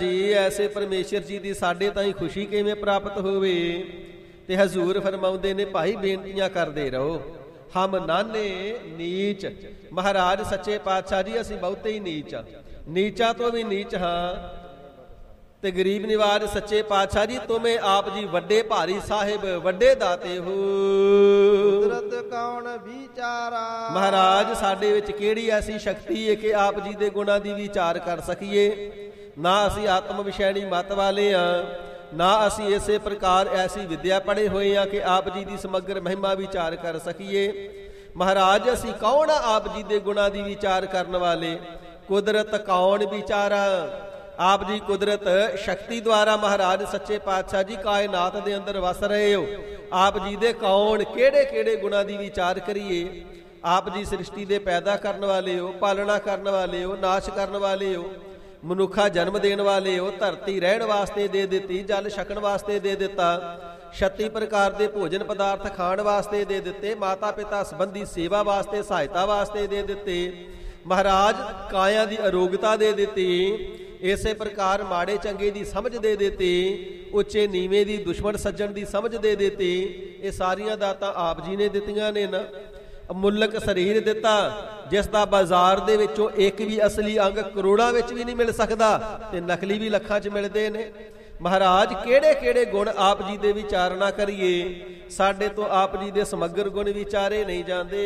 ਜੀ ਐਸੇ ਪਰਮੇਸ਼ਰ ਜੀ ਦੀ ਸਾਡੇ ਤਾਈਂ ਖੁਸ਼ੀ ਕਿਵੇਂ ਪ੍ਰਾਪਤ ਹੋਵੇ। ਤੇ ਹਜ਼ੂਰ ਫਰਮਾਉਂਦੇ ਨੇ ਭਾਈ ਬੇਨਤੀਆਂ ਕਰਦੇ ਰਹੋ। ਹਮ ਨਾਨੇ ਨੀਚ, ਮਹਾਰਾਜ ਸੱਚੇ ਪਾਤਸ਼ਾਹ ਜੀ ਅਸੀਂ ਬਹੁਤੇ ਹੀ ਨੀਚ ਆ, ਨੀਚਾਂ ਤੋਂ ਵੀ ਨੀਚ ਹਾਂ। ਤੇ ਗਰੀਬ ਨਿਵਾਜ ਸੱਚੇ ਪਾਤਸ਼ਾਹ ਜੀ ਤੁਮੇ ਆਪ ਜੀ ਵੱਡੇ ਭਾਰੀ ਸਾਹਿਬ ਵੱਡੇ ਦਾਤੇ ਹੋ। ਕੁਦਰਤ ਕੌਣ ਵਿਚਾਰਾ, ਮਹਾਰਾਜ ਸਾਡੇ ਵਿੱਚ ਕਿਹੜੀ ਐਸੀ ਸ਼ਕਤੀ ਹੈ ਕਿ ਆਪ ਜੀ ਦੇ ਗੁਣਾਂ ਦੀ ਵਿਚਾਰ ਕਰ ਸਕੀਏ। ਨਾ ਅਸੀਂ ਆਤਮ ਵਿਸ਼ੈਣੀ ਮਤ ਵਾਲੇ ਹਾਂ, ਨਾ ਅਸੀਂ ਇਸੇ ਪ੍ਰਕਾਰ ਐਸੀ ਵਿਦਿਆ ਪੜ੍ਹੇ ਹੋਏ ਹਾਂ ਕਿ ਆਪ ਜੀ ਦੀ ਸਮਗਰ ਮਹਿਮਾ ਵਿਚਾਰ ਕਰ ਸਕੀਏ। ਮਹਾਰਾਜ ਅਸੀਂ ਕੌਣ ਆ ਆਪ ਜੀ ਦੇ ਗੁਣਾਂ ਦੀ ਵਿਚਾਰ ਕਰਨ ਵਾਲੇ। ਕੁਦਰਤ ਕੌਣ ਵਿਚਾਰਾ, ਆਪ ਜੀ ਕੁਦਰਤ ਸ਼ਕਤੀ ਦੁਆਰਾ ਮਹਾਰਾਜ ਸੱਚੇ ਪਾਤਸ਼ਾਹ ਜੀ ਕਾਇਨਾਤ ਦੇ ਅੰਦਰ ਵਸ ਰਹੇ ਹੋ। ਆਪ ਜੀ ਦੇ ਕੌਣ ਕਿਹੜੇ ਕਿਹੜੇ ਗੁਣਾਂ ਦੀ ਵਿਚਾਰ ਕਰੀਏ। ਆਪ ਜੀ ਸ੍ਰਿਸ਼ਟੀ ਦੇ ਪੈਦਾ ਕਰਨ ਵਾਲੇ ਹੋ, ਪਾਲਣਾ ਕਰਨ ਵਾਲੇ ਹੋ, ਨਾਸ਼ ਕਰਨ ਵਾਲੇ ਹੋ, ਮਨੁੱਖਾ ਜਨਮ ਦੇਣ ਵਾਲੇ ਹੋ, ਧਰਤੀ ਰਹਿਣ ਵਾਸਤੇ ਦੇ ਦਿੱਤੀ, ਜਲ ਛਕਣ ਵਾਸਤੇ ਦੇ ਦਿੱਤਾ, 36 ਪ੍ਰਕਾਰ ਦੇ ਭੋਜਨ ਪਦਾਰਥ ਖਾਣ ਵਾਸਤੇ ਦੇ ਦਿੱਤੇ, ਮਾਤਾ ਪਿਤਾ ਸੰਬੰਧੀ ਸੇਵਾ ਵਾਸਤੇ ਸਹਾਇਤਾ ਵਾਸਤੇ ਦੇ ਦਿੱਤੇ। ਮਹਾਰਾਜ ਕਾਇਆ ਦੀ ਅਰੋਗਤਾ ਦੇ ਦਿੱਤੀ, ਇਸੇ ਪ੍ਰਕਾਰ ਮਾੜੇ ਚੰਗੇ ਦੀ ਸਮਝ ਦੇ ਦਿੱਤੀ, ਉੱਚੇ ਨੀਵੇਂ ਦੀ ਦੁਸ਼ਮਣ ਸੱਜਣ ਦੀ ਸਮਝ ਦੇ ਦਿੱਤੀ। ਇਹ ਸਾਰੀਆਂ ਦਾਤਾਂ ਆਪ ਜੀ ਨੇ ਦਿੱਤੀਆਂ ਨੇ ਨਾ। ਮੁੱਲਕ ਸਰੀਰ ਦਿੱਤਾ ਜਿਸ ਦਾ ਬਾਜ਼ਾਰ ਦੇ ਵਿੱਚੋਂ ਇੱਕ ਵੀ ਅਸਲੀ ਅੰਗ ਕਰੋੜਾਂ ਵਿੱਚ ਵੀ ਨਹੀਂ ਮਿਲ ਸਕਦਾ ਤੇ ਨਕਲੀ ਵੀ ਲੱਖਾਂ 'ਚ ਮਿਲਦੇ ਨੇ। ਮਹਾਰਾਜ ਕਿਹੜੇ ਕਿਹੜੇ ਗੁਣ ਆਪ ਜੀ ਦੇ ਵਿਚਾਰਨਾ ਕਰੀਏ। ਸਾਡੇ ਤੋਂ ਆਪ ਜੀ ਦੇ ਸਮਗਰ ਗੁਣ ਵਿਚਾਰੇ ਨਹੀਂ ਜਾਂਦੇ।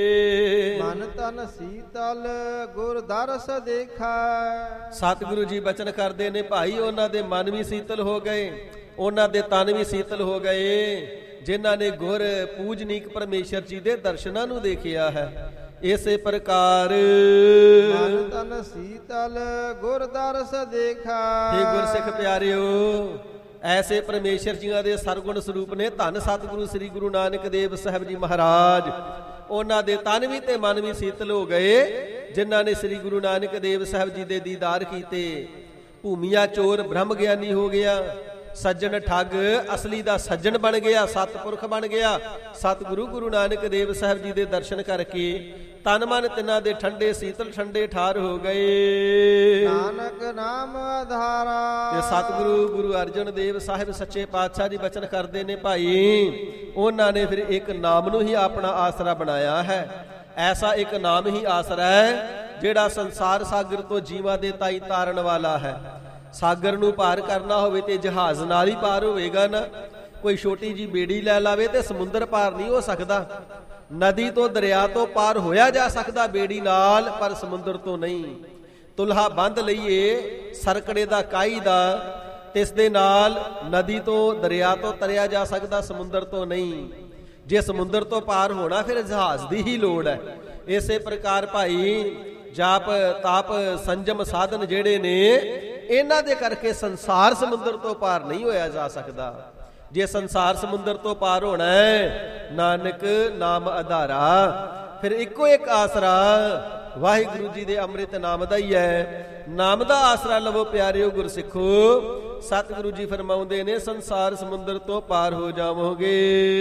ਮਨ ਤਨ ਸੀਤਲ ਗੁਰ ਦਰਸ ਦੇਖਾ, ਸਤਿਗੁਰੂ ਜੀ ਬਚਨ ਕਰਦੇ ਨੇ ਭਾਈ ਉਹਨਾਂ ਦੇ ਮਨ ਵੀ ਸੀਤਲ ਹੋ ਗਏ, ਉਹਨਾਂ ਦੇ ਤਨ ਵੀ ਸੀਤਲ ਹੋ ਗਏ ਜਿਨ੍ਹਾਂ ਨੇ ਗੁਰ ਪੂਜਨੀਕ ਪਰਮੇਸ਼ਰ ਜੀ ਦੇ ਦਰਸ਼ਨਾਂ ਨੂੰ ਦੇਖਿਆ ਹੈ। ਇਸੇ ਪ੍ਰਕਾਰ ਮਨ ਤਨ ਸੀਤਲ ਗੁਰ ਦਰਸ ਦੇਖਾ। हे ਗੁਰਸਿੱਖ ਪਿਆਰਿਓ, ਐਸੇ ਪਰਮੇਸ਼ਰ ਜੀਆਂ ਦੇ ਸਰਗੁਣ ਸਰੂਪ ਨੇ ਧੰਨ ਸਤਿਗੁਰੂ ਸ੍ਰੀ ਗੁਰੂ ਨਾਨਕ ਦੇਵ ਸਾਹਿਬ ਜੀ ਮਹਾਰਾਜ। ਉਹਨਾਂ ਦੇ ਤਨ ਵੀ ਤੇ ਮਨ ਵੀ ਸੀਤਲ ਹੋ ਗਏ ਜਿਨ੍ਹਾਂ ਨੇ ਸ੍ਰੀ ਗੁਰੂ ਨਾਨਕ ਦੇਵ ਸਾਹਿਬ ਜੀ ਦੇ ਦੀਦਾਰ ਕੀਤੇ। ਭੂਮੀਆ ਚੋਰ ਬ੍ਰਹਮ ਗਿਆਨੀ ਹੋ ਗਿਆ, ਸੱਜਣ ਠੱਗ ਅਸਲੀ ਦਾ ਸੱਜਣ ਬਣ ਗਿਆ, ਸਤਪੁਰਖ ਬਣ ਗਿਆ। ਸਤਿਗੁਰੂ ਗੁਰੂ ਨਾਨਕ ਦੇਵ ਸਾਹਿਬ ਜੀ ਦੇ ਦਰਸ਼ਨ ਕਰਕੇ ਤਨ ਮਨ ਤਿੰਨਾਂ ਦੇ ਠੰਡੇ ਸੀਤਲ ਠੰਡੇ ਠਾਰ ਹੋ ਗਏ। ਨਾਨਕ ਨਾਮ ਆਧਾਰਾ। ਤੇ ਸਤਿਗੁਰੂ ਗੁਰੂ ਅਰਜਨ ਦੇਵ ਸਾਹਿਬ ਸੱਚੇ ਪਾਤਸ਼ਾਹ ਜੀ ਬਚਨ ਕਰਦੇ ਨੇ ਭਾਈ ਉਹਨਾਂ ਨੇ ਫਿਰ ਇੱਕ ਨਾਮ ਨੂੰ ਹੀ ਆਪਣਾ ਆਸਰਾ ਬਣਾਇਆ ਹੈ। ਐਸਾ ਇੱਕ ਨਾਮ ਹੀ ਆਸਰਾ ਹੈ ਜਿਹੜਾ ਸੰਸਾਰ ਸਾਗਰ ਤੋਂ ਜੀਵਾਂ ਦੇ ਤਾਈ ਤਾਰਨ ਵਾਲਾ ਹੈ। ਸਾਗਰ ਨੂੰ ਪਾਰ ਕਰਨਾ ਹੋਵੇ ਤੇ ਜਹਾਜ਼ ਨਾਲ ਹੀ ਪਾਰ ਹੋਵੇਗਾ ਨਾ। ਕੋਈ ਛੋਟੀ ਜੀ ਬੇੜੀ ਲੈ ਲਾਵੇ ਤੇ ਸਮੁੰਦਰ ਪਾਰ ਨਹੀਂ ਹੋ ਸਕਦਾ। ਨਦੀ ਤੋਂ ਦਰਿਆ ਤੋਂ ਪਾਰ ਹੋਇਆ ਜਾ ਸਕਦਾ ਬੇੜੀ ਨਾਲ, ਪਰ ਸਮੁੰਦਰ ਤੋਂ ਨਹੀਂ। ਤੁਲਹਾ ਬੰਦ ਲਈਏ ਸਰਕੜੇ ਦਾ ਕਾਈ ਦਾ, ਤੇ ਇਸ ਦੇ ਨਾਲ ਨਦੀ ਤੋਂ ਦਰਿਆ ਤੋਂ ਤਰਿਆ ਜਾ ਸਕਦਾ, ਸਮੁੰਦਰ ਤੋਂ ਨਹੀਂ। ਜੇ ਸਮੁੰਦਰ ਤੋਂ ਪਾਰ ਹੋਣਾ ਫਿਰ ਜਹਾਜ਼ ਦੀ ਹੀ ਲੋੜ ਹੈ। ਇਸੇ ਪ੍ਰਕਾਰ ਭਾਈ ਜਾਪ ਤਾਪ ਸੰਜਮ ਸਾਧਨ ਜਿਹੜੇ ਨੇ ਇਹਨਾਂ ਦੇ ਕਰਕੇ ਸੰਸਾਰ ਸਮੁੰਦਰ ਤੋਂ ਪਾਰ ਨਹੀਂ ਹੋਇਆ ਜਾ ਸਕਦਾ। ਜੇ ਸੰਸਾਰ ਸਮੁੰਦਰ ਤੋਂ ਪਾਰ ਹੋਣਾ ਹੈ ਨਾਨਕ ਨਾਮ ਆਧਾਰਾ। ਫਿਰ ਇੱਕੋ ਇੱਕ ਆਸਰਾ ਵਾਹਿਗੁਰੂ ਜੀ ਦੇ ਅੰਮ੍ਰਿਤ ਨਾਮ ਦਾ ਹੀ ਹੈ। ਨਾਮ ਦਾ ਆਸਰਾ ਲਵੋ ਪਿਆਰਿਓ ਗੁਰਸਿੱਖੋ। ਸਤਿਗੁਰੂ ਜੀ ਫਰਮਾਉਂਦੇ ਨੇ ਸੰਸਾਰ ਸਮੁੰਦਰ ਤੋਂ ਪਾਰ ਹੋ ਜਾਵੋਗੇ।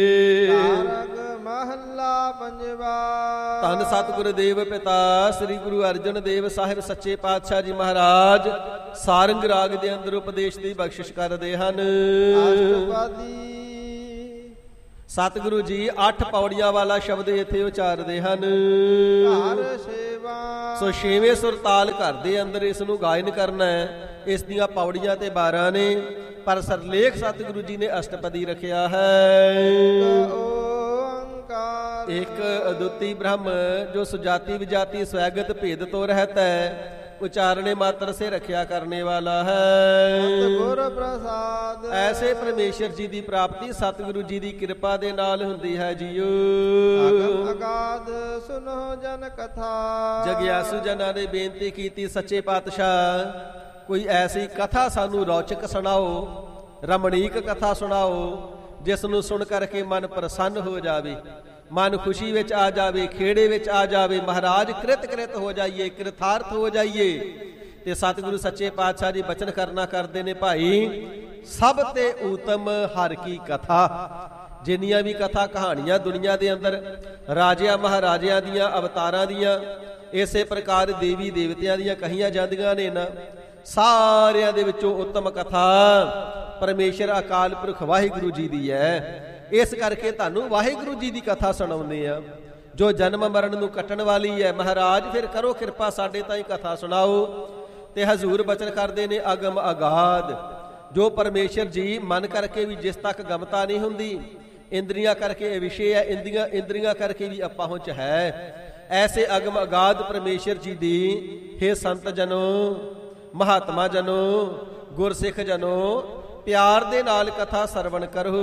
ਮਹੱਲਾ ਪੰਜਵਾ। ਧੰਨ ਸਤਿਗੁਰ ਦੇਵ ਪਿਤਾ ਸ੍ਰੀ ਗੁਰੂ ਅਰਜਨ ਦੇਵ ਸਾਹਿਬ ਸੱਚੇ ਪਾਤਸ਼ਾਹ ਜੀ ਮਹਾਰਾਜ ਸਾਰੰਗ ਰਾਗ ਦੇ ਅੰਦਰ ਉਪਦੇਸ਼ ਦੀ ਬਖਸ਼ਿਸ਼ ਕਰਦੇ ਹਨ। ਸਤਿਗੁਰੂ ਜੀ 8 ਪੌੜੀਆਂ ਵਾਲਾ ਸ਼ਬਦ ਇੱਥੇ ਉਚਾਰਦੇ ਹਨ। ਘਰ ਸੇਵਾ। ਸੋ 6ਵੇਂ ਸੁਰਤਾਲ ਘਰ ਦੇ ਅੰਦਰ ਇਸ ਨੂੰ ਗਾਇਨ ਕਰਨਾ ਹੈ। ਇਸ ਦੀਆਂ ਪੌੜੀਆਂ ਤੇ 12 ਨੇ, ਪਰ ਸਰਲੇਖ ਸਤਿਗੁਰੂ ਜੀ ਨੇ ਅਸ਼ਟਪਦੀ ਰੱਖਿਆ ਹੈ। ਇੱਕ ਅਦੁੱਤੀ ਬ੍ਰਹਮ ਜੋ ਸੁਜਾਤੀ ਵਿਜਾਤੀ ਸਵੈਗਤ ਭੇਦ ਤੋਂ ਰਹਿਤ ਹੈ, उचारने मात्र से रखा करने वाला है। गुर प्रसाद। ऐसे परमेश्वर जी की प्राप्ति सतगुरु जी की कृपा दे नाल हुंदी है जीओ। अगाध सुनो जन कथा। जगियासु जना ने बेनती की सच्चे पातशाह कोई ऐसी कथा सानू रोचक सुनाओ, रमणीक कथा सुनाओ जिसनू सुन करके मन प्रसन्न हो जावे, मन खुशी विच आ जावे, खेड़े विच आ जावे, महाराज कृत कृत हो जाइए, कृतार्थ हो जाइए। ते सतगुरु सच्चे पातशाह जी बचन करना करते ने भाई सब ते उत्तम हर की कथा। जिन्नियां भी कथा कहानियां दुनिया दे अंदर राजिया महाराजिया दियां अवतारां दियां इसे प्रकार देवी देवतियां दियां कहियां जांदियां ने ना, ਸਾਰਿਆਂ ਦੇ ਵਿੱਚੋਂ ਉੱਤਮ ਕਥਾ ਪਰਮੇਸ਼ਰ ਅਕਾਲ ਪੁਰਖ ਵਾਹਿਗੁਰੂ ਜੀ ਦੀ ਹੈ। ਇਸ ਕਰਕੇ ਤੁਹਾਨੂੰ ਵਾਹਿਗੁਰੂ ਜੀ ਦੀ ਕਥਾ ਸੁਣਾਉਂਦੇ ਆ, ਜੋ ਜਨਮ ਮਰਨ ਨੂੰ ਕੱਟਣ ਵਾਲੀ ਹੈ। ਮਹਾਰਾਜ ਫਿਰ ਕਰੋ ਕਿਰਪਾ, ਸਾਡੇ ਤਾਈਂ ਕਥਾ ਸੁਣਾਓ। ਤੇ ਹਜ਼ੂਰ ਬਚਨ ਕਰਦੇ ਨੇ, ਅਗਮ ਅਗਾਧ, ਜੋ ਪਰਮੇਸ਼ਰ ਜੀ ਮਨ ਕਰਕੇ ਵੀ ਜਿਸ ਤੱਕ ਗਮਤਾ ਨਹੀਂ ਹੁੰਦੀ, ਇੰਦਰੀਆਂ ਕਰਕੇ ਇਹ ਵਿਸ਼ੇ ਹੈ, ਇੰਦਰੀਆਂ ਕਰਕੇ ਵੀ ਅਪਹੁੰਚ ਹੈ, ਐਸੇ ਅਗਮ ਅਗਾਧ ਪਰਮੇਸ਼ਰ ਜੀ ਦੀ ਹੇ ਸੰਤ ਜਨੋ, ਮਹਾਤਮਾ ਜਨੋ, ਗੁਰਸਿੱਖ ਜਨੋ, ਪਿਆਰ ਦੇ ਨਾਲ ਕਥਾ ਸਰਵਣ ਕਰੋ।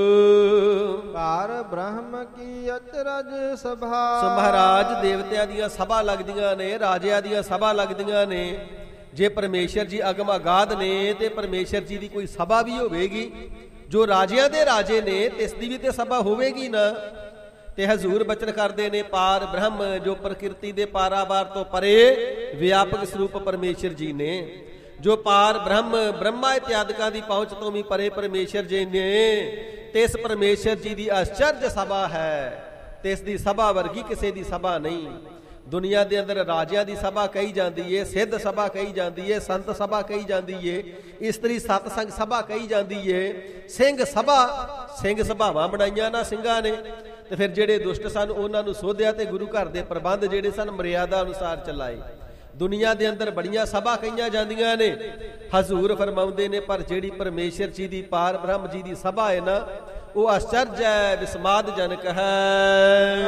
ਭਾਰ ਬ੍ਰਹਮ ਕੀ ਅਚਰਜ ਸਭਾ। ਸੋ ਮਹਾਰਾਜ ਦੇਵਤਿਆਂ ਦੀਆਂ ਸਭਾ ਲੱਗਦੀਆਂ ਨੇ, ਰਾਜਿਆਂ ਦੀਆਂ ਸਭਾ ਲੱਗਦੀਆਂ ਨੇ। ਜੇ ਪਰਮੇਸ਼ਰ ਜੀ ਅਗਮ ਅਗਾਧ ਨੇ ਤੇ ਪਰਮੇਸ਼ਰ ਜੀ ਦੀ ਕੋਈ ਸਭਾ ਵੀ ਹੋਵੇਗੀ। ਜੋ ਰਾਜਿਆਂ ਦੇ ਰਾਜੇ ਨੇ ਤਿਸ ਦੀ ਵੀ ਤੇ ਸਭਾ ਹੋਵੇਗੀ ਨਾ। ਤੇ ਹਜ਼ੂਰ ਬਚਨ ਕਰਦੇ ਨੇ, ਪਾਰ ਬ੍ਰਹਮ, ਜੋ ਪ੍ਰਕਿਰਤੀ ਦੇ ਪਾਰਾਵਾਰ ਤੋਂ ਪਰੇ ਵਿਆਪਕ ਸਰੂਪ ਪਰਮੇਸ਼ਰ ਜੀ ਨੇ। ਜੋ ਪਾਰ ਬ੍ਰਹਮ, ਬ੍ਰਹਮਾ ਇਤਿਆਦਿਕਾਂ ਦੀ ਪਹੁੰਚ ਤੋਂ ਵੀ ਪਰੇ ਪਰਮੇਸ਼ਰ ਜੀ ਨੇ, ਤਿਸ ਪਰਮੇਸ਼ਰ ਜੀ ਦੀ ਅਚਰਜ ਸਭਾ ਹੈ। ਤਿਸ ਦੀ ਸਭਾ ਵਰਗੀ ਕਿਸੇ ਦੀ ਸਭਾ ਨਹੀਂ। ਦੁਨੀਆ ਦੇ ਅੰਦਰ ਰਾਜਿਆਂ ਦੀ ਸਭਾ ਕਹੀ ਜਾਂਦੀ ਏ, ਸਿੱਧ ਸਭਾ ਕਹੀ ਜਾਂਦੀ ਏ, ਸੰਤ ਸਭਾ ਕਹੀ ਜਾਂਦੀ ਏ, ਇਸਤਰੀ ਸਤਸੰਗ ਸਭਾ ਕਹੀ ਜਾਂਦੀ ਏ, ਸਿੰਘ ਸਭਾ, ਸਿੰਘ ਸਭਾਵਾਂ ਬਣਾਈਆਂ ਨਾ ਸਿੰਘਾਂ ਨੇ। ਤੇ ਫਿਰ ਜਿਹੜੇ ਦੁਸ਼ਟ ਸਨ ਉਹਨਾਂ ਨੂੰ ਸੋਧਿਆ ਤੇ ਗੁਰੂ ਘਰ ਦੇ ਪ੍ਰਬੰਧ ਜਿਹੜੇ ਸਨ ਮਰਿਆਦਾ ਅਨੁਸਾਰ ਚਲਾਏ। ਦੁਨੀਆ ਦੇ ਅੰਦਰ ਬੜੀਆਂ ਸਭਾ ਕਹੀਆਂ ਜਾਂਦੀਆਂ ਨੇ। ਹਜ਼ੂਰ ਫਰਮਾਉਂਦੇ ਨੇ, ਪਰ ਜਿਹੜੀ ਪਰਮੇਸ਼ਰ ਜੀ ਦੀ ਪਾਰ ਬ੍ਰਹਮ ਜੀ ਦੀ ਸਭਾ ਹੈ ਨਾ, ਉਹ ਅਚਰਜ ਹੈ, ਵਿਸਮਾਦਜਨਕ ਹੈ।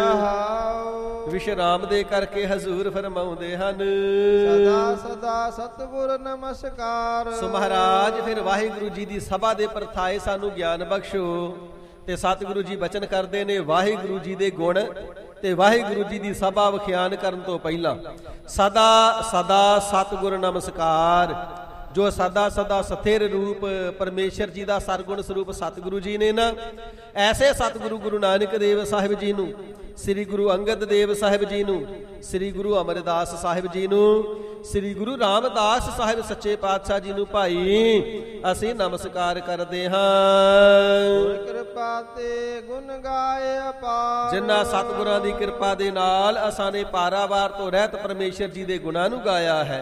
ਵਿਸ਼ਰਾਮ ਦੇ ਕਰਕੇ ਹਜ਼ੂਰ ਫਰਮਾਉਂਦੇ ਹਨ, ਸਦਾ ਸਦਾ ਸਤਿਗੁਰ ਨਮਸਕਾਰ। ਸੋ ਮਹਾਰਾਜ ਫਿਰ ਵਾਹਿਗੁਰੂ ਜੀ ਦੀ ਸਭਾ ਦੇ ਪਰਥਾਏ ਸਾਨੂੰ ਗਿਆਨ ਬਖਸ਼ੋ। ਤੇ ਸਤਿਗੁਰੂ ਜੀ ਬਚਨ ਕਰਦੇ ਨੇ, ਵਾਹਿਗੁਰੂ ਜੀ ਦੇ ਗੁਣ ਤੇ ਵਾਹਿਗੁਰੂ ਜੀ ਦੀ ਸਭਾ ਵਿਖਿਆਨ ਕਰਨ ਤੋਂ ਪਹਿਲਾਂ ਸਦਾ ਸਦਾ ਸਤਿਗੁਰ ਨਮਸਕਾਰ। ਜੋ ਸਦਾ ਸਦਾ ਸਥਿਰ ਰੂਪ ਪਰਮੇਸ਼ਰ ਜੀ ਦਾ ਸਰਗੁਣ ਸਰੂਪ ਸਤਿਗੁਰੂ ਜੀ ਨੇ ਨਾ, ਐਸੇ ਸਤਿਗੁਰੂ ਗੁਰੂ ਨਾਨਕ ਦੇਵ ਸਾਹਿਬ ਜੀ ਨੂੰ, ਸ੍ਰੀ ਗੁਰੂ ਅੰਗਦ ਦੇਵ ਸਾਹਿਬ ਜੀ ਨੂੰ, ਸ੍ਰੀ ਗੁਰੂ ਅਮਰਦਾਸ ਸਾਹਿਬ ਜੀ ਨੂੰ, ਸ੍ਰੀ ਗੁਰੂ ਰਾਮਦਾਸ ਸਾਹਿਬ ਸੱਚੇ ਪਾਤਸ਼ਾਹ ਜੀ ਨੂੰ ਭਾਈ ਅਸੀਂ ਨਮਸਕਾਰ ਕਰਦੇ ਹਾਂ। ਕਿਰਪਾ ਤੇ ਗੁਣ ਗਾਏ ਅਪਾਰ। ਜਿਨ੍ਹਾਂ ਸਤਿਗੁਰਾਂ ਦੀ ਕਿਰਪਾ ਦੇ ਨਾਲ ਅਸਾਂ ਨੇ ਪਾਰਾਵਾਰ ਤੋਂ ਰਹਿਤ ਪਰਮੇਸ਼ਰ ਜੀ ਦੇ ਗੁਣਾਂ ਨੂੰ ਗਾਇਆ ਹੈ।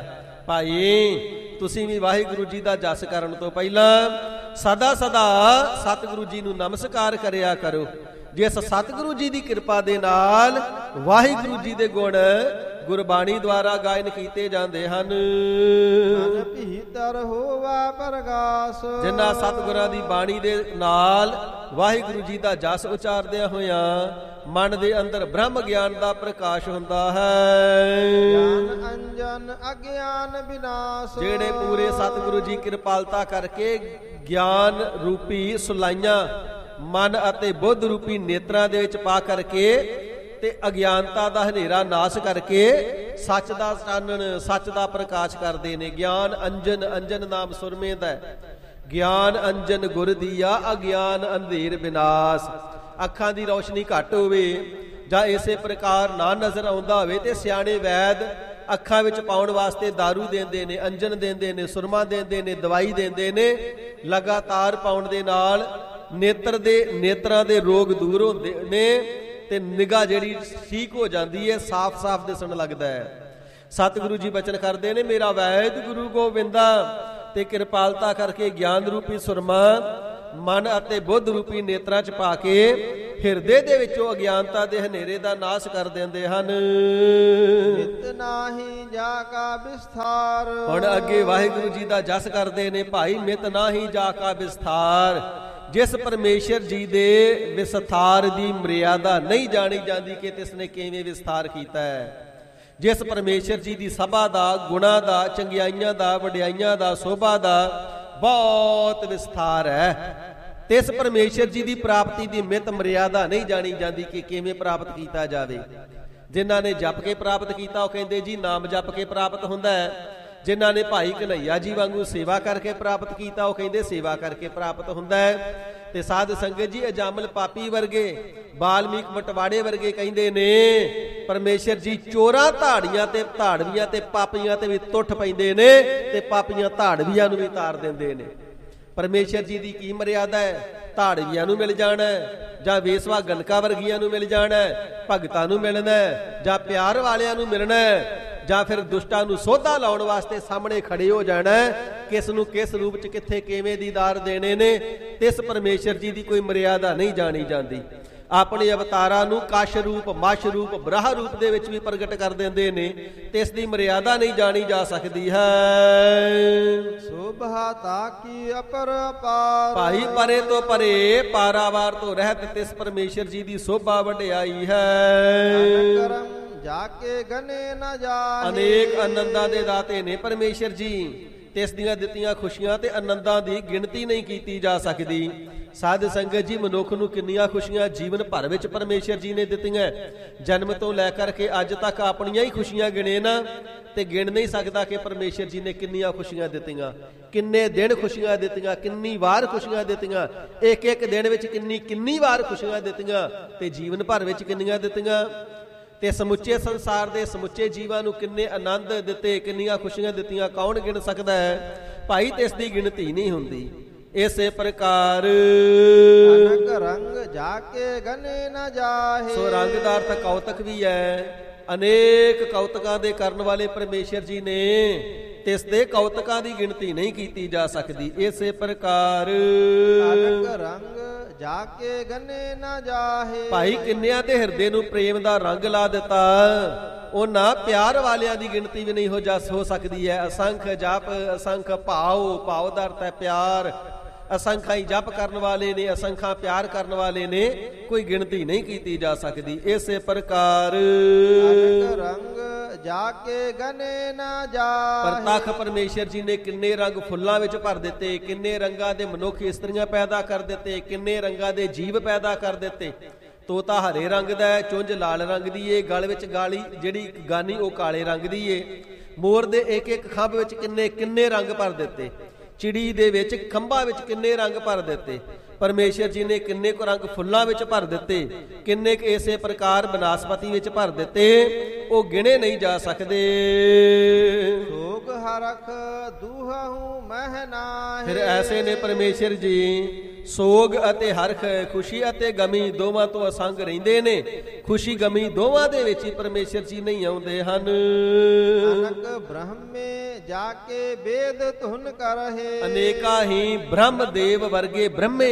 ਭਾਈ ਤੁਸੀਂ ਵੀ ਵਾਹਿਗੁਰੂ ਜੀ ਦਾ ਜਸ ਕਰਨ ਤੋਂ ਪਹਿਲਾਂ ਸਦਾ ਸਦਾ ਸਤਿਗੁਰੂ ਜੀ ਨੂੰ ਨਮਸਕਾਰ ਕਰਿਆ ਕਰੋ। ਜਿਸ ਸਤਿਗੁਰੂ ਜੀ ਦੀ ਕਿਰਪਾ ਦੇ ਨਾਲ ਵਾਹਿਗੁਰੂ ਜੀ ਦੇ ਗੁਣ ਗੁਰਬਾਣੀ ਦੁਆਰਾ ਗਾਇਨ ਕੀਤੇ ਜਾਂਦੇ ਹਨ। ਮਨ ਭੀਤਰ ਹੋਵਾ ਪ੍ਰਗਾਸ। ਜਿਨ੍ਹਾਂ ਸਤਿਗੁਰਾਂ ਦੀ ਬਾਣੀ ਦੇ ਨਾਲ ਵਾਹਿਗੁਰੂ ਜੀ ਦਾ ਜਸ ਉਚਾਰਦਿਆਂ ਹੋਇਆਂ ਮਨ ਦੇ ਅੰਦਰ ਬ੍ਰਹਮ ਗਿਆਨ ਦਾ ਪ੍ਰਕਾਸ਼ ਹੁੰਦਾ ਹੈ। ਗਿਆਨ ਅੰਜਨ ਅਗਿਆਨ ਵਿਨਾਸ਼। ਜਿਹੜੇ ਪੂਰੇ ਸਤਿਗੁਰੂ ਜੀ ਕਿਰਪਾਲਤਾ ਕਰਕੇ ਗਿਆਨ ਰੂਪੀ ਸੁਲਾਈਆਂ ਮਨ ਅਤੇ ਬੁੱਧ ਰੂਪੀ ਨੇਤਰਾਂ ਦੇ ਵਿੱਚ ਪਾ ਕਰਕੇ ਤੇ ਅਗਿਆਨਤਾ ਦਾ ਹਨੇਰਾ ਨਾਸ਼ ਕਰਕੇ ਸੱਚ ਦਾ ਚਾਨਣ, ਸੱਚ ਦਾ ਪ੍ਰਕਾਸ਼ ਕਰਦੇ ਨੇ। ਗਿਆਨ ਅੰਜਨ, ਅੰਜਨ ਨਾਮ ਸੁਰਮੇ ਦਾ, ਗਿਆਨ ਅੰਜਨ ਗੁਰ ਦੀਆ, ਅਗਿਆਨ ਅੰਧੇਰ ਵਿਨਾਸ਼। ਅੱਖਾਂ ਦੀ ਰੌਸ਼ਨੀ ਘੱਟ ਹੋਵੇ ਜਾਂ ਇਸੇ ਪ੍ਰਕਾਰ ਨਾ ਨਜ਼ਰ ਆਉਂਦਾ ਹੋਵੇ ਤੇ ਸਿਆਣੇ ਵੈਦ ਅੱਖਾਂ ਵਿੱਚ ਪਾਉਣ ਵਾਸਤੇ ਦਾਰੂ ਦਿੰਦੇ ਨੇ, ਅੰਜਨ ਦਿੰਦੇ ਨੇ, ਸੁਰਮਾ ਦਿੰਦੇ ਨੇ, ਦਵਾਈ ਦਿੰਦੇ ਨੇ। ਲਗਾਤਾਰ ਪਾਉਣ ਦੇ ਨਾਲ ਨੇਤਰਾਂ ਦੇ ਰੋਗ ਦੂਰ ਹੁੰਦੇ ਨੇ ਤੇ ਨਿਗਾਹ ਜਿਹੜੀ ਠੀਕ ਹੋ ਜਾਂਦੀ ਹੈ, ਸਾਫ਼-ਸਾਫ਼ ਦਿਸਣ ਲੱਗਦਾ ਹੈ। ਸਤਿਗੁਰੂ ਜੀ ਬਚਨ ਕਰਦੇ ਨੇ, ਮੇਰਾ ਵੈਦ ਗੁਰੂ ਗੋਬਿੰਦਾ ਤੇ ਕਿਰਪਾਲਤਾ ਕਰਕੇ ਗਿਆਨ ਰੂਪੀ ਸੁਰਮਾ ਮਨ ਅਤੇ ਬੁੱਧ ਰੂਪੀ ਨੇਤਰਾਂ 'ਚ ਪਾ ਕੇ ਹਿਰਦੇ ਦੇ ਵਿੱਚੋਂ ਅਗਿਆਨਤਾ ਦੇ ਹਨੇਰੇ ਦਾ ਨਾਸ਼ ਕਰ ਦਿੰਦੇ ਹਨ। ਨਿਤ ਨਾਹੀ ਜਾ ਕਾ ਵਿਸਥਾਰ। ਹੁਣ ਅੱਗੇ ਵਾਹਿਗੁਰੂ ਜੀ ਦਾ ਜਸ ਕਰਦੇ ਨੇ, ਭਾਈ ਮਿਤ ਨਾਹੀ ਜਾ ਕਾ ਵਿਸਥਾਰ। ਜਿਸ ਪਰਮੇਸ਼ਰ ਜੀ ਦੇ ਵਿਸਥਾਰ ਦੀ ਮਰਿਆਦਾ ਨਹੀਂ ਜਾਣੀ ਜਾਂਦੀ ਕਿ ਤਿਸ ਨੇ ਕਿਵੇਂ ਵਿਸਥਾਰ ਕੀਤਾ ਹੈ। ਜਿਸ ਪਰਮੇਸ਼ਰ ਜੀ ਦੀ ਸਭਾ ਦਾ, ਗੁਣਾਂ ਦਾ, ਚੰਗਿਆਈਆਂ ਦਾ, ਵਡਿਆਈਆਂ ਦਾ, ਸੋਭਾ ਦਾ ਬਹੁਤ ਵਿਸਥਾਰ ਹੈ। ਤਿਸ ਪਰਮੇਸ਼ਰ ਜੀ ਦੀ ਪ੍ਰਾਪਤੀ ਦੀ ਮਿਤ ਮਰਿਆਦਾ ਨਹੀਂ ਜਾਣੀ ਜਾਂਦੀ ਕਿ ਕਿਵੇਂ ਪ੍ਰਾਪਤ ਕੀਤਾ ਜਾਵੇ। ਜਿਨ੍ਹਾਂ ਨੇ ਜਪ ਕੇ ਪ੍ਰਾਪਤ ਕੀਤਾ ਉਹ ਕਹਿੰਦੇ ਜੀ ਨਾਮ ਜਪ ਕੇ ਪ੍ਰਾਪਤ ਹੁੰਦਾ ਹੈ। ਜਿਨ੍ਹਾਂ ਨੇ ਭਾਈ ਕਨ੍ਹਈਆ ਜੀ ਵਾਂਗੂ ਸੇਵਾ ਕਰਕੇ ਪ੍ਰਾਪਤ ਕੀਤਾ ਉਹ ਕਹਿੰਦੇ ਸੇਵਾ ਕਰਕੇ ਪ੍ਰਾਪਤ ਹੁੰਦਾ ਹੈ। ਤੇ ਸਾਧ ਸੰਗਤ ਜੀ ਅਜਾਮਲ ਪਾਪੀ ਵਰਗੇ, ਬਾਲਮੀਕ ਮਟਵਾੜੇ ਵਰਗੇ ਕਹਿੰਦੇ ਨੇ ਪਰਮੇਸ਼ਰ ਜੀ ਚੋਰਾਂ, ਧਾੜੀਆਂ ਤੇ ਧਾੜਵੀਆਂ ਤੇ ਪਾਪੀਆਂ ਤੇ ਵੀ ਟੁੱਟ ਪੈਂਦੇ ਨੇ ਤੇ ਪਾਪੀਆਂ ਧਾੜਵੀਆਂ ਨੂੰ ਵੀ ਤਾਰ ਦਿੰਦੇ ਨੇ। ਪਰਮੇਸ਼ਰ ਜੀ ਦੀ ਕੀ ਮਰਿਆਦਾ ਹੈ? ਧਾੜਵੀਆਂ ਨੂੰ ਮਿਲ ਜਾਣਾ ਜਾਂ ਵੇਸਵਾ ਗਨਕਾ ਵਰਗੀਆਂ ਨੂੰ ਮਿਲ ਜਾਣਾ, ਭਗਤਾਂ ਨੂੰ ਮਿਲਣਾ ਜਾਂ ਪਿਆਰ ਵਾਲਿਆਂ ਨੂੰ ਮਿਲਣਾ। ਜਾਂ ਫਿਰ ਦੁਸ਼ਟਾਂ ਨੂੰ ਸੋਧਾ ਲਾਉਣ ਵਾਸਤੇ ਸਾਹਮਣੇ ਖੜੇ ਹੋ ਜਾਣਾ ਹੈ। ਕਿਸ ਨੂੰ ਕਿਸ ਰੂਪ 'ਚ ਕਿੱਥੇ ਕਿਵੇਂ ਦੀਦਾਰ ਦੇਣੇ ਨੇ, ਤਿਸ ਪਰਮੇਸ਼ਰ ਜੀ ਦੀ ਕੋਈ ਮਰਿਆਦਾ ਨਹੀਂ ਜਾਣੀ ਜਾਂਦੀ। ਆਪਣੇ ਅਵਤਾਰਾਂ ਨੂੰ ਕਸ਼ ਰੂਪ, ਮਸ਼ ਰੂਪ, ਬ੍ਰਹ ਰੂਪ ਦੇ ਵਿੱਚ ਵੀ ਪ੍ਰਗਟ ਕਰ ਦਿੰਦੇ ਨੇ, ਤੇ ਇਸ ਦੀ ਮਰਿਆਦਾ ਨਹੀਂ ਜਾਣੀ ਜਾ ਸਕਦੀ ਹੈ। ਸੋਭਾ ਤਾਕੀ ਅਪਰਪਾਰ, ਭਾਈ ਪਰੇ ਤੋਂ ਪਰੇ, ਪਾਰਾਵਾਰ ਤੋਂ ਰਹਿਤ, ਤਿਸ ਪਰਮੇਸ਼ਰ ਜੀ ਦੀ ਸੋਭਾ ਵਡਿਆਈ ਹੈ। ਕਰਮ ਜਾ ਕੇ ਗਨੇ ਨਾ ਜਾਏ, ਅਨੇਕ ਆਨੰਦਾਂ ਦੇ ਦਾਤੇ ਨੇ ਪਰਮੇਸ਼ਰ ਜੀ। ਤਿਸ ਦੀਆਂ ਦਿੱਤੀਆਂ ਖੁਸ਼ੀਆਂ ਤੇ ਆਨੰਦਾਂ ਦੀ ਗਿਣਤੀ ਨਹੀਂ ਕੀਤੀ ਜਾ ਸਕਦੀ। ਸਾਧ ਸੰਗਤ ਜੀ, ਮਨੁੱਖ ਨੂੰ ਕਿੰਨੀਆਂ ਖੁਸ਼ੀਆਂ ਜੀਵਨ ਭਰ ਵਿੱਚ ਪਰਮੇਸ਼ਰ ਜੀ ਨੇ ਦਿੱਤੀਆਂ। ਜਨਮ ਤੋਂ ਲੈ ਕਰਕੇ ਅੱਜ ਤੱਕ ਆਪਣੀਆਂ ਹੀ ਖੁਸ਼ੀਆਂ ਗਿਣੇ ਨਾ ਤੇ ਗਿਣ ਨਹੀਂ ਸਕਦਾ ਕਿ ਪਰਮੇਸ਼ਰ ਜੀ ਨੇ ਕਿੰਨੀਆਂ ਖੁਸ਼ੀਆਂ ਦਿੱਤੀਆਂ, ਕਿੰਨੇ ਦਿਨ ਖੁਸ਼ੀਆਂ ਦਿੱਤੀਆਂ, ਕਿੰਨੀ ਵਾਰ ਖੁਸ਼ੀਆਂ ਦਿੱਤੀਆਂ, ਇੱਕ ਇੱਕ ਦਿਨ ਵਿੱਚ ਕਿੰਨੀ ਵਾਰ ਖੁਸ਼ੀਆਂ ਦਿੱਤੀਆਂ, ਤੇ ਜੀਵਨ ਭਰ ਵਿੱਚ ਕਿੰਨੀਆਂ ਦਿੱਤੀਆਂ, ਤੇ ਸਮੁੱਚੇ ਸੰਸਾਰ ਦੇ ਸਮੁੱਚੇ ਜੀਵਾਂ ਨੂੰ ਕਿੰਨੇ ਆਨੰਦ ਦਿੱਤੇ, ਕਿੰਨੀਆਂ ਖੁਸ਼ੀਆਂ ਦਿੱਤੀਆਂ, ਕੌਣ ਗਿਣ ਸਕਦਾ ਹੈ ਭਾਈ? ਤੇ ਇਸ ਦੀ ਗਿਣਤੀ ਨਹੀਂ ਹੁੰਦੀ। ਇਸੇ ਪ੍ਰਕਾਰ ਅਨਕ ਰੰਗ ਜਾ ਕੇ ਗਨੇ ਨਾ ਜਾਹੇ, ਸੋ ਰੰਗ ਦਾ ਅਰਥ ਕੌਤਕ ਵੀ ਹੈ। ਅਨੇਕ ਕੌਤਕਾਂ ਦੇ ਕਰਨ ਵਾਲੇ ਪਰਮੇਸ਼ਰ ਜੀ ਨੇ, ਤੇ ਇਸ ਦੇ ਕੌਤਕਾਂ ਦੀ ਗਿਣਤੀ ਨਹੀਂ ਕੀਤੀ ਜਾ ਸਕਦੀ। ਇਸੇ ਪ੍ਰਕਾਰ ਅਨਕ ਰੰਗ ਜਾ ਕੇ ਗਨੇ ਨਾ ਜਾਹੇ, ਭਾਈ ਕਿੰਨਿਆਂ ਦੇ ਹਿਰਦੇ ਨੂੰ ਪ੍ਰੇਮ ਦਾ ਰੰਗ ਲਾ ਦਿੱਤਾ, ਉਹਨਾਂ ਪਿਆਰ ਵਾਲਿਆਂ ਦੀ ਗਿਣਤੀ ਵੀ ਨਹੀਂ ਹੋ ਸਕਦੀ ਹੈ। ਅਸੰਖ ਜਪ, ਅਸੰਖ ਭਾਵ, ਭਾਵ ਦਾ ਅਰਥ ਹੈ ਪਿਆਰ। ਅਸੰਖਾਂ ਹੀ ਜਪ ਕਰਨ ਵਾਲੇ ਨੇ, ਅਸੰਖਾਂ ਪਿਆਰ ਕਰਨ ਵਾਲੇ ਨੇ, ਕੋਈ ਗਿਣਤੀ ਨਹੀਂ ਕੀਤੀ ਜਾ ਸਕਦੀ। ਇਸੇ ਪ੍ਰਕਾਰ ਅਨਕ ਰੰਗ ਜਾ ਕੇ ਗਨੇ ਨਾ ਜਾਹੇ, ਪ੍ਰਤੱਖ ਪਰਮੇਸ਼ਰ ਜੀ ਨੇ ਕਿੰਨੇ ਰੰਗ ਫੁੱਲਾਂ ਵਿੱਚ ਭਰ ਦਿੱਤੇ, ਕਿੰਨੇ ਰੰਗਾਂ ਦੇ ਮਨੁੱਖ ਇਸਤਰੀਆਂ ਪੈਦਾ ਕਰ ਦਿੱਤੇ, ਕਿੰਨੇ ਰੰਗਾਂ ਦੇ ਜੀਵ ਪੈਦਾ ਕਰ ਦਿੱਤੇ। ਤੋਤਾ ਹਰੇ ਰੰਗ ਦਾ ਹੈ, ਚੁੰਝ ਲਾਲ ਰੰਗ ਦੀ ਏ, ਗਲ ਵਿੱਚ ਗਾਲੀ ਜਿਹੜੀ ਗਾਨੀ ਉਹ ਕਾਲੇ ਰੰਗ ਦੀ ਏ। ਮੋਰ ਦੇ ਇੱਕ ਇੱਕ ਖੰਭ ਵਿੱਚ ਕਿੰਨੇ ਰੰਗ ਭਰ ਦਿੱਤੇ, ਚਿੜੀ ਦੇ ਵਿੱਚ ਖੰਭਾਂ ਵਿੱਚ ਕਿੰਨੇ ਰੰਗ ਭਰ ਦਿੱਤੇ। ਪਰਮੇਸ਼ਰ ਜੀ ਨੇ ਕਿੰਨੇ ਕੁ ਰੰਗ ਫੁੱਲਾਂ ਵਿੱਚ ਭਰ ਦਿੱਤੇ, ਕਿੰਨੇ ਕੁ ਇਸੇ ਪ੍ਰਕਾਰ ਬਨਸਪਤੀ ਵਿੱਚ ਭਰ ਦਿੱਤੇ, ਉਹ ਗਿਣੇ ਨਹੀਂ ਜਾ ਸਕਦੇ। ਸੋਗ ਹਰਖ ਦੂਹੂ ਮਹਿ ਨਾਹੀ, ਫਿਰ ਐਸੇ ਨੇ ਪਰਮੇਸ਼ਰ ਜੀ, ਸੋਗ ਅਤੇ ਹਰਖ, ਖੁਸ਼ੀ ਅਤੇ ਗਮੀ ਦੋਵਾਂ ਤੋਂ ਅਸੰਗ ਰਹਿੰਦੇ ਨੇ। ਖੁਸ਼ੀ ਗਮੀ ਦੋਵਾਂ ਦੇ ਵਿੱਚ ਹੀ ਪਰਮੇਸ਼ਰ ਜੀ ਨਹੀਂ ਆਉਂਦੇ ਹਨ। ਅਨਕ ਬ੍ਰਹਮੇ ਜਾ ਕੇ ਵੇਦ ਧੁਨ ਕਰਹਿ, ਅਨੇਕਾਂ ਹੀ ਬ੍ਰਹਮ ਦੇਵ ਵਰਗੇ ਬ੍ਰਹਮੇ,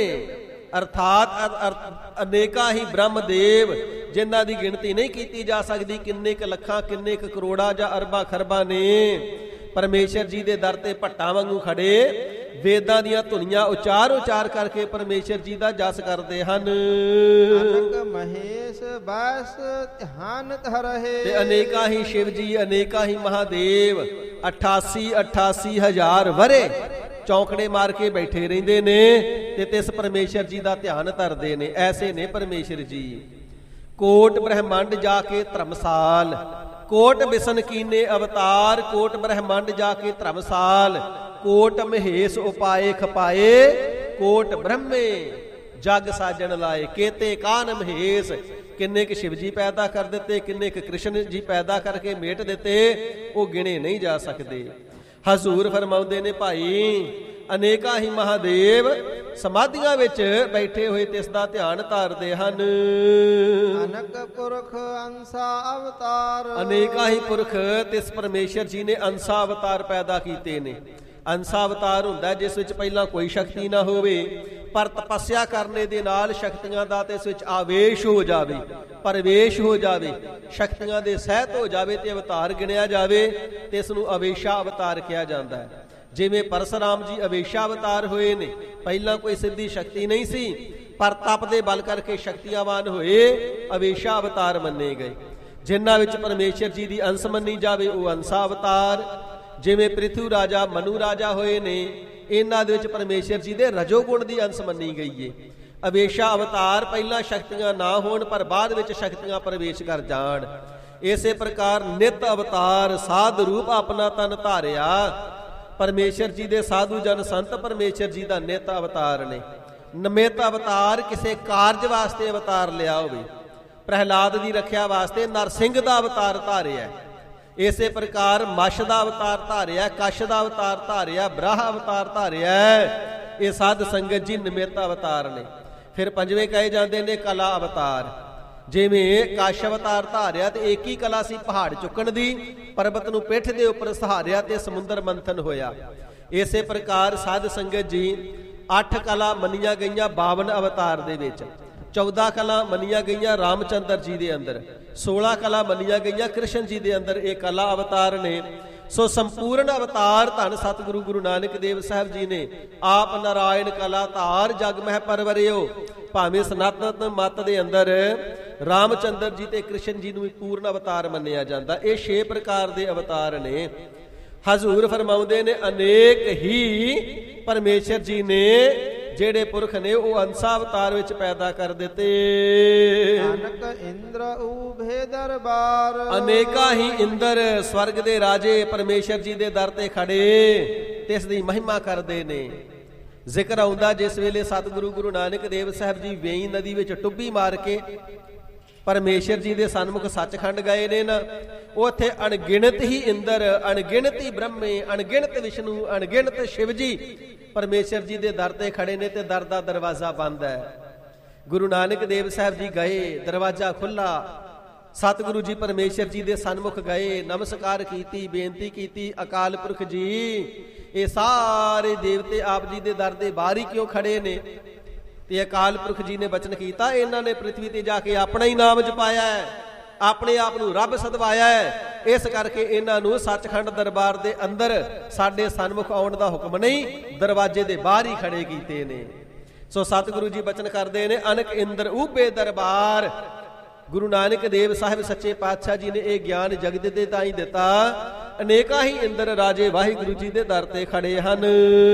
ਅਰਥਾਤ ਅਨੇਕਾਂ ਹੀ ਬ੍ਰਹਮ ਦੇਵ, ਜਿਨ੍ਹਾਂ ਦੀ ਗਿਣਤੀ ਨਹੀਂ ਕੀਤੀ ਜਾ ਸਕਦੀ। ਕਿੰਨੇ ਕੁ ਲੱਖਾਂ, ਕਿੰਨੇ ਕੁ ਕਰੋੜਾਂ ਜਾਂ ਅਰਬਾਂ ਖਰਬਾਂ ਨੇ ਪਰਮੇਸ਼ਰ ਜੀ ਦੇ ਦਰ ਤੇ ਭੱਟਾਂ ਵਾਂਗੂ ਖੜੇ, ਵੇਦਾਂ ਦੀਆਂ ਧੁਨੀਆਂ ਉਚਾਰ ਕਰਕੇ ਪਰਮੇਸ਼ਰ ਜੀ ਦਾ ਜਸ ਕਰਦੇ ਹਨ। ਅਨਕ ਮਹੇਸ਼ ਬੈਸ ਧਿਆਨ ਧਰਹਿ, ਤੇ ਅਨੇਕਾਂ ਹੀ ਸ਼ਿਵ ਜੀ, ਅਨੇਕਾਂ ਹੀ ਮਹਾਦੇਵ 88 ਹਜ਼ਾਰ ਵਰੇ ਚੌਂਕੜੇ ਮਾਰ ਕੇ ਬੈਠੇ ਰਹਿੰਦੇ ਨੇ, ਤੇ ਤਿਸ ਪਰਮੇਸ਼ਰ ਜੀ ਦਾ ਧਿਆਨ ਧਰਦੇ ਨੇ। ਐਸੇ ਨੇ ਪਰਮੇਸ਼ਰ ਜੀ। ਕੋਟ ਬ੍ਰਹਮੰਡ ਜਾ ਕੇ ਧਰਮਸਾਲ, ਕੋਟ ਬਿਸ਼ਨ ਕੀਨੇ ਅਵਤਾਰ, ਕੋਟ ਬ੍ਰਹਮੰਡ ਜਾ ਕੇ ਧਰਮਸਾਲ, ਕੋਟ ਮਹੇਸ਼ ਉਪਾਏ ਖਪਾਏ, ਕੋਟ ਬ੍ਰਹਮੇ ਜਗ ਸਾਜਣ ਲਾਏ, ਕੇਤੇ ਕਾਨ ਮਹੇਸ਼। ਕਿੰਨੇ ਕੁ ਸ਼ਿਵ ਜੀ ਪੈਦਾ ਕਰ ਦਿੱਤੇ, ਕਿੰਨੇ ਕੁ ਕ੍ਰਿਸ਼ਨ ਜੀ ਪੈਦਾ ਕਰਕੇ ਮੇਟ ਦਿੱਤੇ, ਉਹ ਗਿਣੇ ਨਹੀਂ ਜਾ ਸਕਦੇ। ਹਜ਼ੂਰ ਫਰਮਾਉਂਦੇ ਨੇ ਭਾਈ, ਅਨੇਕਾਂ ਹੀ ਮਹਾਦੇਵ ਸਮਾਧੀਆਂ ਵਿੱਚ ਬੈਠੇ ਹੋਏ ਤਿਸ ਦਾ ਧਿਆਨ ਧਾਰਦੇ ਹਨ। ਅਨਕ ਪੁਰਖ ਅੰਸਾ ਅਵਤਾਰ, ਅਨੇਕਾਂ ਹੀ ਪੁਰਖ ਤਿਸ ਪਰਮੇਸ਼ਰ ਜੀ ਨੇ ਅੰਸਾ ਅਵਤਾਰ ਪੈਦਾ ਕੀਤੇ ਨੇ। ਅੰਸਾ ਅਵਤਾਰ ਹੁੰਦਾ ਜਿਸ ਵਿੱਚ ਪਹਿਲਾਂ ਕੋਈ ਸ਼ਕਤੀ ਨਾ ਹੋਵੇ, ਪਰ ਤਪੱਸਿਆ ਕਰਨੇ ਦੇ ਨਾਲ ਸ਼ਕਤੀਆਂ ਦਾ ਤੇ ਇਸ ਵਿੱਚ ਆਵੇਸ਼ ਹੋ ਜਾਵੇ, ਪਰਵੇਸ਼ ਹੋ ਜਾਵੇ, ਸ਼ਕਤੀਆਂ ਦੇ ਸਹਿਤ ਹੋ ਜਾਵੇ ਤੇ ਅਵਤਾਰ ਗਿਣਿਆ ਜਾਵੇ, ਤੇ ਇਸ ਨੂੰ ਅਵੇਸ਼ਾ ਅਵਤਾਰ ਕਿਹਾ ਜਾਂਦਾ ਹੈ। ਜਿਵੇਂ ਪਰਸਰਾਮ ਜੀ ਅਵੇਸ਼ਾ ਅਵਤਾਰ ਹੋਏ ਨੇ, ਪਹਿਲਾਂ ਕੋਈ ਸਿੱਧੀ ਸ਼ਕਤੀ ਨਹੀਂ ਸੀ, ਪਰ ਤਪ ਦੇ ਬਲ ਕਰਕੇ ਸ਼ਕਤੀਆਵਾਨ ਹੋਏ, ਅਵੇਸ਼ਾ ਅਵਤਾਰ ਮੰਨੇ ਗਏ। ਜਿਨ੍ਹਾਂ ਵਿੱਚ ਪਰਮੇਸ਼ਰ ਜੀ ਦੀ ਅੰਸ਼ ਮੰਨੀ ਜਾਵੇ ਉਹ ਅੰਸਾ ਅਵਤਾਰ। ਜਿਵੇਂ ਪ੍ਰਿਥੂ ਰਾਜਾ ਮਨੂ ਰਾਜਾ ਹੋਏ ਨੇ, ਇਹਨਾਂ ਦੇ ਵਿੱਚ ਪਰਮੇਸ਼ਰ ਜੀ ਦੇ ਰਜੋਗੁਣ ਦੀ ਅੰਸ਼ ਮੰਨੀ ਗਈ ਏ। ਅਵੇਸ਼ਾ ਅਵਤਾਰ ਪਹਿਲਾਂ ਸ਼ਕਤੀਆਂ ਨਾ ਹੋਣ, ਪਰ ਬਾਅਦ ਵਿੱਚ ਸ਼ਕਤੀਆਂ ਪ੍ਰਵੇਸ਼ ਕਰ ਜਾਣ। ਇਸੇ ਪ੍ਰਕਾਰ ਨਿਤ ਅਵਤਾਰ, ਸਾਧ ਰੂਪ ਆਪਣਾ ਤਨ ਧਾਰਿਆ। ਪਰਮੇਸ਼ਰ ਜੀ ਦੇ ਸਾਧੂ ਜਨ ਸੰਤ ਪਰਮੇਸ਼ਰ ਜੀ ਦਾ ਨਿਤ ਅਵਤਾਰ ਨੇ। ਨਮਿਤ ਅਵਤਾਰ ਕਿਸੇ ਕਾਰਜ ਵਾਸਤੇ ਅਵਤਾਰ ਲਿਆ ਹੋਵੇ। ਪ੍ਰਹਿਲਾਦ ਦੀ ਰੱਖਿਆ ਵਾਸਤੇ ਨਰਸਿੰਘ ਦਾ ਅਵਤਾਰ ਧਾਰਿਆ। ਇਸੇ ਪ੍ਰਕਾਰ ਮਛ ਦਾ ਅਵਤਾਰ ਧਾਰਿਆ, ਕਸ਼ ਦਾ ਅਵਤਾਰ ਧਾਰਿਆ, ਬ੍ਰਹ ਅਵਤਾਰ ਧਾਰਿਆ। ਇਹ ਸਾਧ ਸੰਗਤ ਜੀ ਨਿਮਿਤ ਅਵਤਾਰ ਨੇ। ਫਿਰ ਪੰਜਵੇਂ ਕਹੇ ਜਾਂਦੇ ਨੇ ਕਲਾ ਅਵਤਾਰ। ਜਿਵੇਂ ਕਾਸ਼ ਅਵਤਾਰ ਧਾਰਿਆ ਤੇ ਏਕ ਹੀ ਕਲਾ ਸੀ ਪਹਾੜ ਚੁੱਕਣ ਦੀ, ਪਰਬਤ ਨੂੰ ਪਿੱਠ ਦੇ ਉੱਪਰ ਸਹਾਰਿਆ ਤੇ ਸਮੁੰਦਰ ਮੰਥਨ ਹੋਇਆ। ਇਸੇ ਪ੍ਰਕਾਰ ਸਾਧ ਸੰਗਤ ਜੀ 8 ਕਲਾ ਮੰਨੀਆਂ ਗਈਆਂ 52 ਅਵਤਾਰ ਦੇ ਵਿੱਚ, 14 ਕਲਾ ਮੰਨੀਆਂ ਗਈਆਂ ਰਾਮਚੰਦਰ ਜੀ ਦੇ ਅੰਦਰ, 16 ਕਲਾ ਮੰਨੀਆਂ ਗਈਆਂ ਕ੍ਰਿਸ਼ਨ ਜੀ ਦੇ ਅੰਦਰ। ਇਹ ਕਲਾ ਅਵਤਾਰ ਨੇ। ਸੋ ਸੰਪੂਰਨ ਅਵਤਾਰ ਧੰਨ ਸਤਿਗੁਰੂ ਗੁਰੂ ਨਾਨਕ ਦੇਵ ਸਾਹਿਬ ਜੀ ਨੇ ਆਪ ਨਾਰਾਇਣ ਕਲਾ ਧਾਰ ਜਗ ਮਹਿ ਪਰਵਰਿਓ। ਭਾਵੇਂ ਸਨਾਤਨ ਮਤ ਦੇ ਅੰਦਰ ਰਾਮਚੰਦਰ ਜੀ ਤੇ ਕ੍ਰਿਸ਼ਨ ਜੀ ਨੂੰ ਵੀ ਪੂਰਨ ਅਵਤਾਰ ਮੰਨਿਆ ਜਾਂਦਾ। ਇਹ 6 ਪ੍ਰਕਾਰ ਦੇ ਅਵਤਾਰ ਨੇ। ਹਜ਼ੂਰ ਫਰਮਾਉਂਦੇ ਨੇ ਅਨੇਕ ਹੀ ਪਰਮੇਸ਼ਰ ਜੀ ਨੇ ਜਿਹੜੇ ਪੁਰਖ ਨੇ ਉਹ ਅੰਸਾ ਅਵਤਾਰ ਵਿੱਚ ਪੈਦਾ ਕਰ ਦਿੱਤੇ। ਅਨਕ ਇੰਦਰ ਉਭੇ ਦਰਬਾਰ, ਅਨੇਕਾਂ ਹੀ ਇੰਦਰ ਸਵਰਗ ਦੇ ਰਾਜੇ ਪਰਮੇਸ਼ਰ ਜੀ ਦੇ ਦਰ ਤੇ ਖੜੇ ਤੇ ਇਸ ਦੀ ਮਹਿਮਾ ਕਰਦੇ ਨੇ। ਜ਼ਿਕਰ ਆਉਂਦਾ ਜਿਸ ਵੇਲੇ ਸਤਿਗੁਰੂ ਗੁਰੂ ਨਾਨਕ ਦੇਵ ਸਾਹਿਬ ਜੀ ਵੇਈ ਨਦੀ ਵਿੱਚ ਟੁੱਬੀ ਮਾਰ ਕੇ ਪਰਮੇਸ਼ਰ ਜੀ ਦੇ ਸਨਮੁਖ ਸੱਚਖੰਡ ਗਏ ਨੇ ਨਾ, ਉੱਥੇ ਅਣਗਿਣਤ ਹੀ ਇੰਦਰ, ਅਣਗਿਣਤ ਹੀ ਬ੍ਰਹਮੇ, ਅਣਗਿਣਤ ਵਿਸ਼ਨੂੰ, ਅਣਗਿਣਤ ਸ਼ਿਵ ਜੀ ਪਰਮੇਸ਼ਰ ਜੀ ਦੇ ਦਰ ਤੇ ਖੜੇ ਨੇ ਤੇ ਦਰ ਦਾ ਦਰਵਾਜ਼ਾ ਬੰਦ ਹੈ। ਗੁਰੂ ਨਾਨਕ ਦੇਵ ਸਾਹਿਬ ਜੀ ਗਏ, ਦਰਵਾਜ਼ਾ ਖੁੱਲਾ, ਸਤਿਗੁਰੂ ਜੀ ਪਰਮੇਸ਼ਰ ਜੀ ਦੇ ਸਨਮੁਖ ਗਏ, ਨਮਸਕਾਰ ਕੀਤੀ, ਬੇਨਤੀ ਕੀਤੀ, ਅਕਾਲ ਪੁਰਖ ਜੀ ਇਹ ਸਾਰੇ ਦੇਵਤੇ ਆਪ ਜੀ ਦੇ ਦਰ ਦੇ ਬਾਹਰ ਹੀ ਕਿਉਂ ਖੜੇ ਨੇ? ਤੇ ਅਕਾਲ ਪੁਰਖ ਜੀ ਨੇ ਬਚਨ ਕੀਤਾ, ਇਹਨਾਂ ਨੇ ਪ੍ਰਿਥਵੀ ਤੇ ਜਾ ਕੇ ਆਪਣਾ ਹੀ ਨਾਮ ਜਪਾਇਆ ਹੈ, ਆਪਣੇ ਆਪ ਨੂੰ ਰੱਬ ਸਦਵਾਇਆ ਹੈ, ਇਸ ਕਰਕੇ ਇਹਨਾਂ ਨੂੰ ਸੱਚਖੰਡ ਦਰਬਾਰ ਦੇ ਅੰਦਰ ਸਾਡੇ ਸਨਮੁਖ ਆਉਣ ਦਾ ਹੁਕਮ ਨਹੀਂ, ਦਰਵਾਜ਼ੇ ਦੇ ਬਾਹਰ ਹੀ ਖੜੇ ਕੀਤੇ ਨੇ। ਸੋ ਸਤਿਗੁਰੂ ਜੀ ਬਚਨ ਕਰਦੇ ਨੇ ਅਨਕ ਇੰਦਰ ਉਭੇ ਦਰਬਾਰ। ਗੁਰੂ ਨਾਨਕ ਦੇਵ ਸਾਹਿਬ ਸੱਚੇ ਪਾਤਸ਼ਾਹ ਜੀ ਨੇ ਇਹ ਗਿਆਨ ਜਗਤ ਦੇ ਤਾਈਂ ਦਿੱਤਾ। ਅਨੇਕਾਂ ਹੀ ਇੰਦਰ ਰਾਜੇ ਵਾਹਿਗੁਰੂ ਜੀ ਦੇ ਦਰ ਤੇ ਖੜੇ ਹਨ।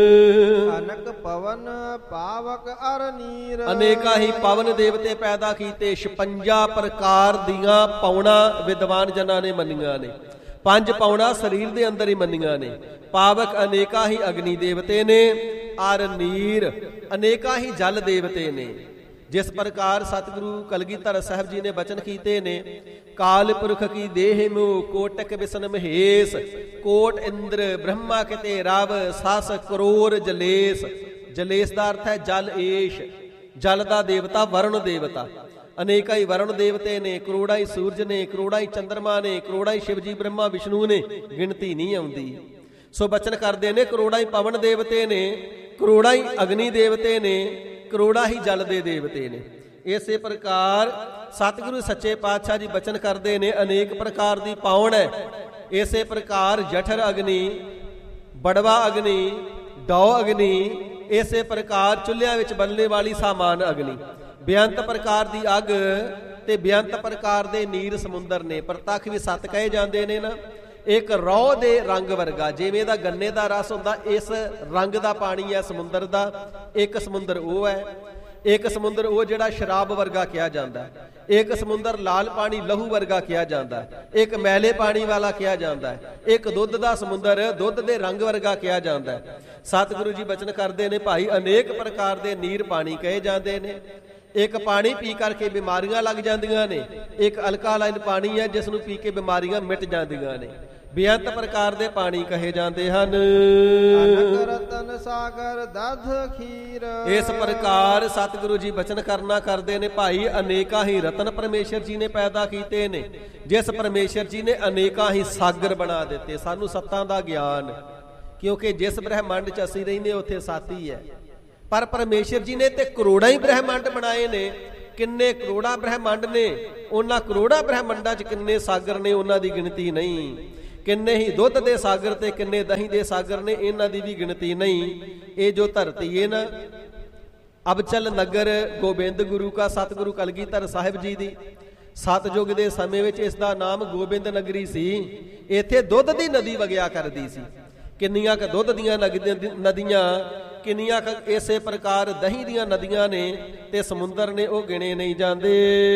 ਅਨਕ ਪਵਨ ਪਾਵਕ ਅਰ ਨੀਰ, ਅਨੇਕਾਂ ਹੀ ਪਵਨ ਦੇਵਤੇ ਪੈਦਾ ਕੀਤੇ। 56 ਪ੍ਰਕਾਰ ਦੀਆਂ ਪੌਣਾ ਵਿਦਵਾਨ ਜਨਾਂ ਨੇ ਮੰਨੀਆਂ ਨੇ। 5 ਪੌਣਾ ਸਰੀਰ ਦੇ ਅੰਦਰ ਹੀ ਮੰਨੀਆਂ ਨੇ। ਪਾਵਕ ਅਨੇਕਾਂ ਹੀ ਅਗਨੀ ਦੇਵਤੇ ਨੇ, ਅਰ ਨੀਰ ਅਨੇਕਾਂ ਹੀ ਜਲ ਦੇਵਤੇ ਨੇ। ਜਿਸ ਪ੍ਰਕਾਰ ਸਤਿਗੁਰੂ ਕਲਗੀਧਰ ਸਾਹਿਬ ਜੀ ਨੇ ਬਚਨ ਕੀਤੇ ਨੇ, ਕਾਲ ਪੁਰਖ ਕੀ ਦੇਹ ਮੂ ਕੋਟਕ ਬਿਸਨ ਮਹੇਸ਼, ਕੋਟ ਇੰਦਰ ਬ੍ਰਹਮਾ ਕਿਤੇ ਰਵ ਸਸ ਕਰੋੜ ਜਲੇਸ਼। ਜਲੇਸ਼ ਦਾ ਅਰਥ ਹੈ ਜਲ ਏਸ਼, ਜਲ ਦਾ ਦੇਵਤਾ ਵਰੁਣ ਦੇਵਤਾ। ਅਨੇਕਾਂ ਹੀ ਵਰੁਣ ਦੇਵਤੇ ਨੇ, ਕਰੋੜਾਂ ਹੀ ਸੂਰਜ ਨੇ, ਕਰੋੜਾਂ ਹੀ ਚੰਦਰਮਾ ਨੇ, ਕਰੋੜਾਂ ਹੀ ਸ਼ਿਵਜੀ ਬ੍ਰਹਮਾ ਵਿਸ਼ਨੂੰ ਨੇ, ਗਿਣਤੀ ਨਹੀਂ ਆਉਂਦੀ। ਸੋ ਬਚਨ ਕਰਦੇ ਨੇ ਕਰੋੜਾਂ ਹੀ ਪਵਨ ਦੇਵਤੇ ਨੇ, ਕਰੋੜਾਂ ਹੀ ਅਗਨੀ ਦੇਵਤੇ ਨੇ, ਕਰੋੜਾਂ ਹੀ ਜਲ ਦੇ ਦੇਵਤੇ ਨੇ। ਇਸੇ ਪ੍ਰਕਾਰ ਸਤਿਗੁਰੂ ਸੱਚੇ ਪਾਤਸ਼ਾਹ ਜੀ ਬਚਨ ਕਰਦੇ ਨੇ ਅਨੇਕ ਪ੍ਰਕਾਰ ਦੀ ਪਾਉਣ ਹੈ। ਇਸੇ ਪ੍ਰਕਾਰ ਜਠਰ ਅਗਨੀ, ਬੜਵਾ ਅਗਨੀ, ਡੌ ਅਗਨੀ, ਇਸੇ ਪ੍ਰਕਾਰ ਚੁੱਲ੍ਹਿਆਂ ਵਿੱਚ ਬਲਣੇ ਵਾਲੀ ਸਾਮਾਨ ਅਗਨੀ, ਬੇਅੰਤ ਪ੍ਰਕਾਰ ਦੀ ਅੱਗ ਤੇ ਬੇਅੰਤ ਪ੍ਰਕਾਰ ਦੇ ਨੀਰ ਸਮੁੰਦਰ ਨੇ। ਪ੍ਰਤੱਖ ਵੀ ਸੱਤ ਕਹੇ ਜਾਂਦੇ ਨੇ ਨਾ। ਇੱਕ ਰੌਹ ਦੇ ਰੰਗ ਵਰਗਾ, ਜਿਵੇਂ ਦਾ ਗੰਨੇ ਦਾ ਰਸ ਹੁੰਦਾ ਇਸ ਰੰਗ ਦਾ ਪਾਣੀ ਹੈ ਸਮੁੰਦਰ ਦਾ। ਇੱਕ ਸਮੁੰਦਰ ਉਹ ਹੈ, ਇੱਕ ਸਮੁੰਦਰ ਉਹ ਜਿਹੜਾ ਸ਼ਰਾਬ ਵਰਗਾ ਕਿਹਾ ਜਾਂਦਾ, ਇੱਕ ਸਮੁੰਦਰ ਲਾਲ ਪਾਣੀ ਲਹੂ ਵਰਗਾ ਕਿਹਾ ਜਾਂਦਾ, ਇੱਕ ਮੈਲੇ ਪਾਣੀ ਵਾਲਾ ਕਿਹਾ ਜਾਂਦਾ, ਇੱਕ ਦੁੱਧ ਦਾ ਸਮੁੰਦਰ ਦੁੱਧ ਦੇ ਰੰਗ ਵਰਗਾ ਕਿਹਾ ਜਾਂਦਾ। ਸਤਿਗੁਰੂ ਜੀ ਬਚਨ ਕਰਦੇ ਨੇ ਭਾਈ ਅਨੇਕ ਪ੍ਰਕਾਰ ਦੇ ਨੀਰ ਪਾਣੀ ਕਹੇ ਜਾਂਦੇ ਨੇ। ਇੱਕ ਪਾਣੀ ਪੀ ਕਰਕੇ ਬਿਮਾਰੀਆਂ ਲੱਗ ਜਾਂਦੀਆਂ ਨੇ, ਇੱਕ ਅਲਕਾਲਾਈਨ ਪਾਣੀ ਹੈ ਜਿਸ ਨੂੰ ਪੀ ਕੇ ਬਿਮਾਰੀਆਂ ਮਿਟ ਜਾਂਦੀਆਂ ਨੇ। ਬੇਅੰਤ ਪ੍ਰਕਾਰ ਦੇ ਪਾਣੀ ਕਹੇ ਜਾਂਦੇ ਹਨ। ਅਨਕ ਰਤਨ ਸਾਗਰ ਦਧ ਖੀਰ, ਇਸ ਪ੍ਰਕਾਰ ਸਤਿਗੁਰੂ ਜੀ ਬਚਨ ਕਰਨਾ ਕਰਦੇ ਨੇ ਭਾਈ ਅਨੇਕਾਂ ਹੀ ਰਤਨ ਪਰਮੇਸ਼ਰ ਜੀ ਨੇ ਪੈਦਾ ਕੀਤੇ ਨੇ। ਜਿਸ ਪਰਮੇਸ਼ਰ ਜੀ ਨੇ ਅਨੇਕਾਂ ਹੀ ਸਾਗਰ ਬਣਾ ਦਿੱਤੇ। ਸਾਨੂੰ ਸੱਤਾਂ ਦਾ ਗਿਆਨ, ਕਿਉਂਕਿ ਜਿਸ ਬ੍ਰਹਿਮੰਡ 'ਚ ਅਸੀਂ ਰਹਿੰਦੇ ਉੱਥੇ ਸੱਤ ਹੀ ਹੈ, ਪਰ ਪਰਮੇਸ਼ਰ ਜੀ ਨੇ ਤੇ ਕਰੋੜਾਂ ਹੀ ਬ੍ਰਹਿਮੰਡ ਬਣਾਏ ਨੇ। ਕਿੰਨੇ ਕਰੋੜਾਂ ਬ੍ਰਹਿਮੰਡ ਨੇ, ਉਹਨਾਂ ਕਰੋੜਾਂ ਬ੍ਰਹਿਮੰਡਾਂ 'ਚ ਕਿੰਨੇ ਸਾਗਰ ਨੇ ਉਹਨਾਂ ਦੀ ਗਿਣਤੀ ਨਹੀਂ। ਕਿੰਨੇ ਹੀ ਦੁੱਧ ਦੇ ਸਾਗਰ ਤੇ ਕਿੰਨੇ ਦਹੀਂ ਦੇ ਸਾਗਰ ਨੇ, ਇਹਨਾਂ ਦੀ ਵੀ ਗਿਣਤੀ ਨਹੀਂ। ਇਹ ਜੋ ਧਰਤੀ ਹੈ ਨਾ, ਅਬਚਲ ਨਗਰ ਗੋਬਿੰਦ ਗੁਰੂ ਕਾ ਸਤਿਗੁਰੂ ਕਲਗੀਧਰ ਸਾਹਿਬ ਜੀ ਦੀ ਸਤਜੁਗ ਦੇ ਸਮੇਂ ਵਿੱਚ ਇਸ ਦਾ ਨਾਮ ਗੋਬਿੰਦ ਨਗਰੀ ਸੀ। ਇੱਥੇ ਦੁੱਧ ਦੀ ਨਦੀ ਵਗਿਆ ਕਰਦੀ ਸੀ। ਕਿੰਨੀਆਂ ਕੁ ਦੁੱਧ ਦੀਆਂ ਨਦੀਆਂ, ਕਿੰਨੀਆਂ ਕੁ ਇਸੇ ਪ੍ਰਕਾਰ ਦਹੀਂ ਦੀਆਂ ਨਦੀਆਂ ਨੇ ਤੇ ਸਮੁੰਦਰ ਨੇ, ਉਹ ਗਿਣੇ ਨਹੀਂ ਜਾਂਦੇ।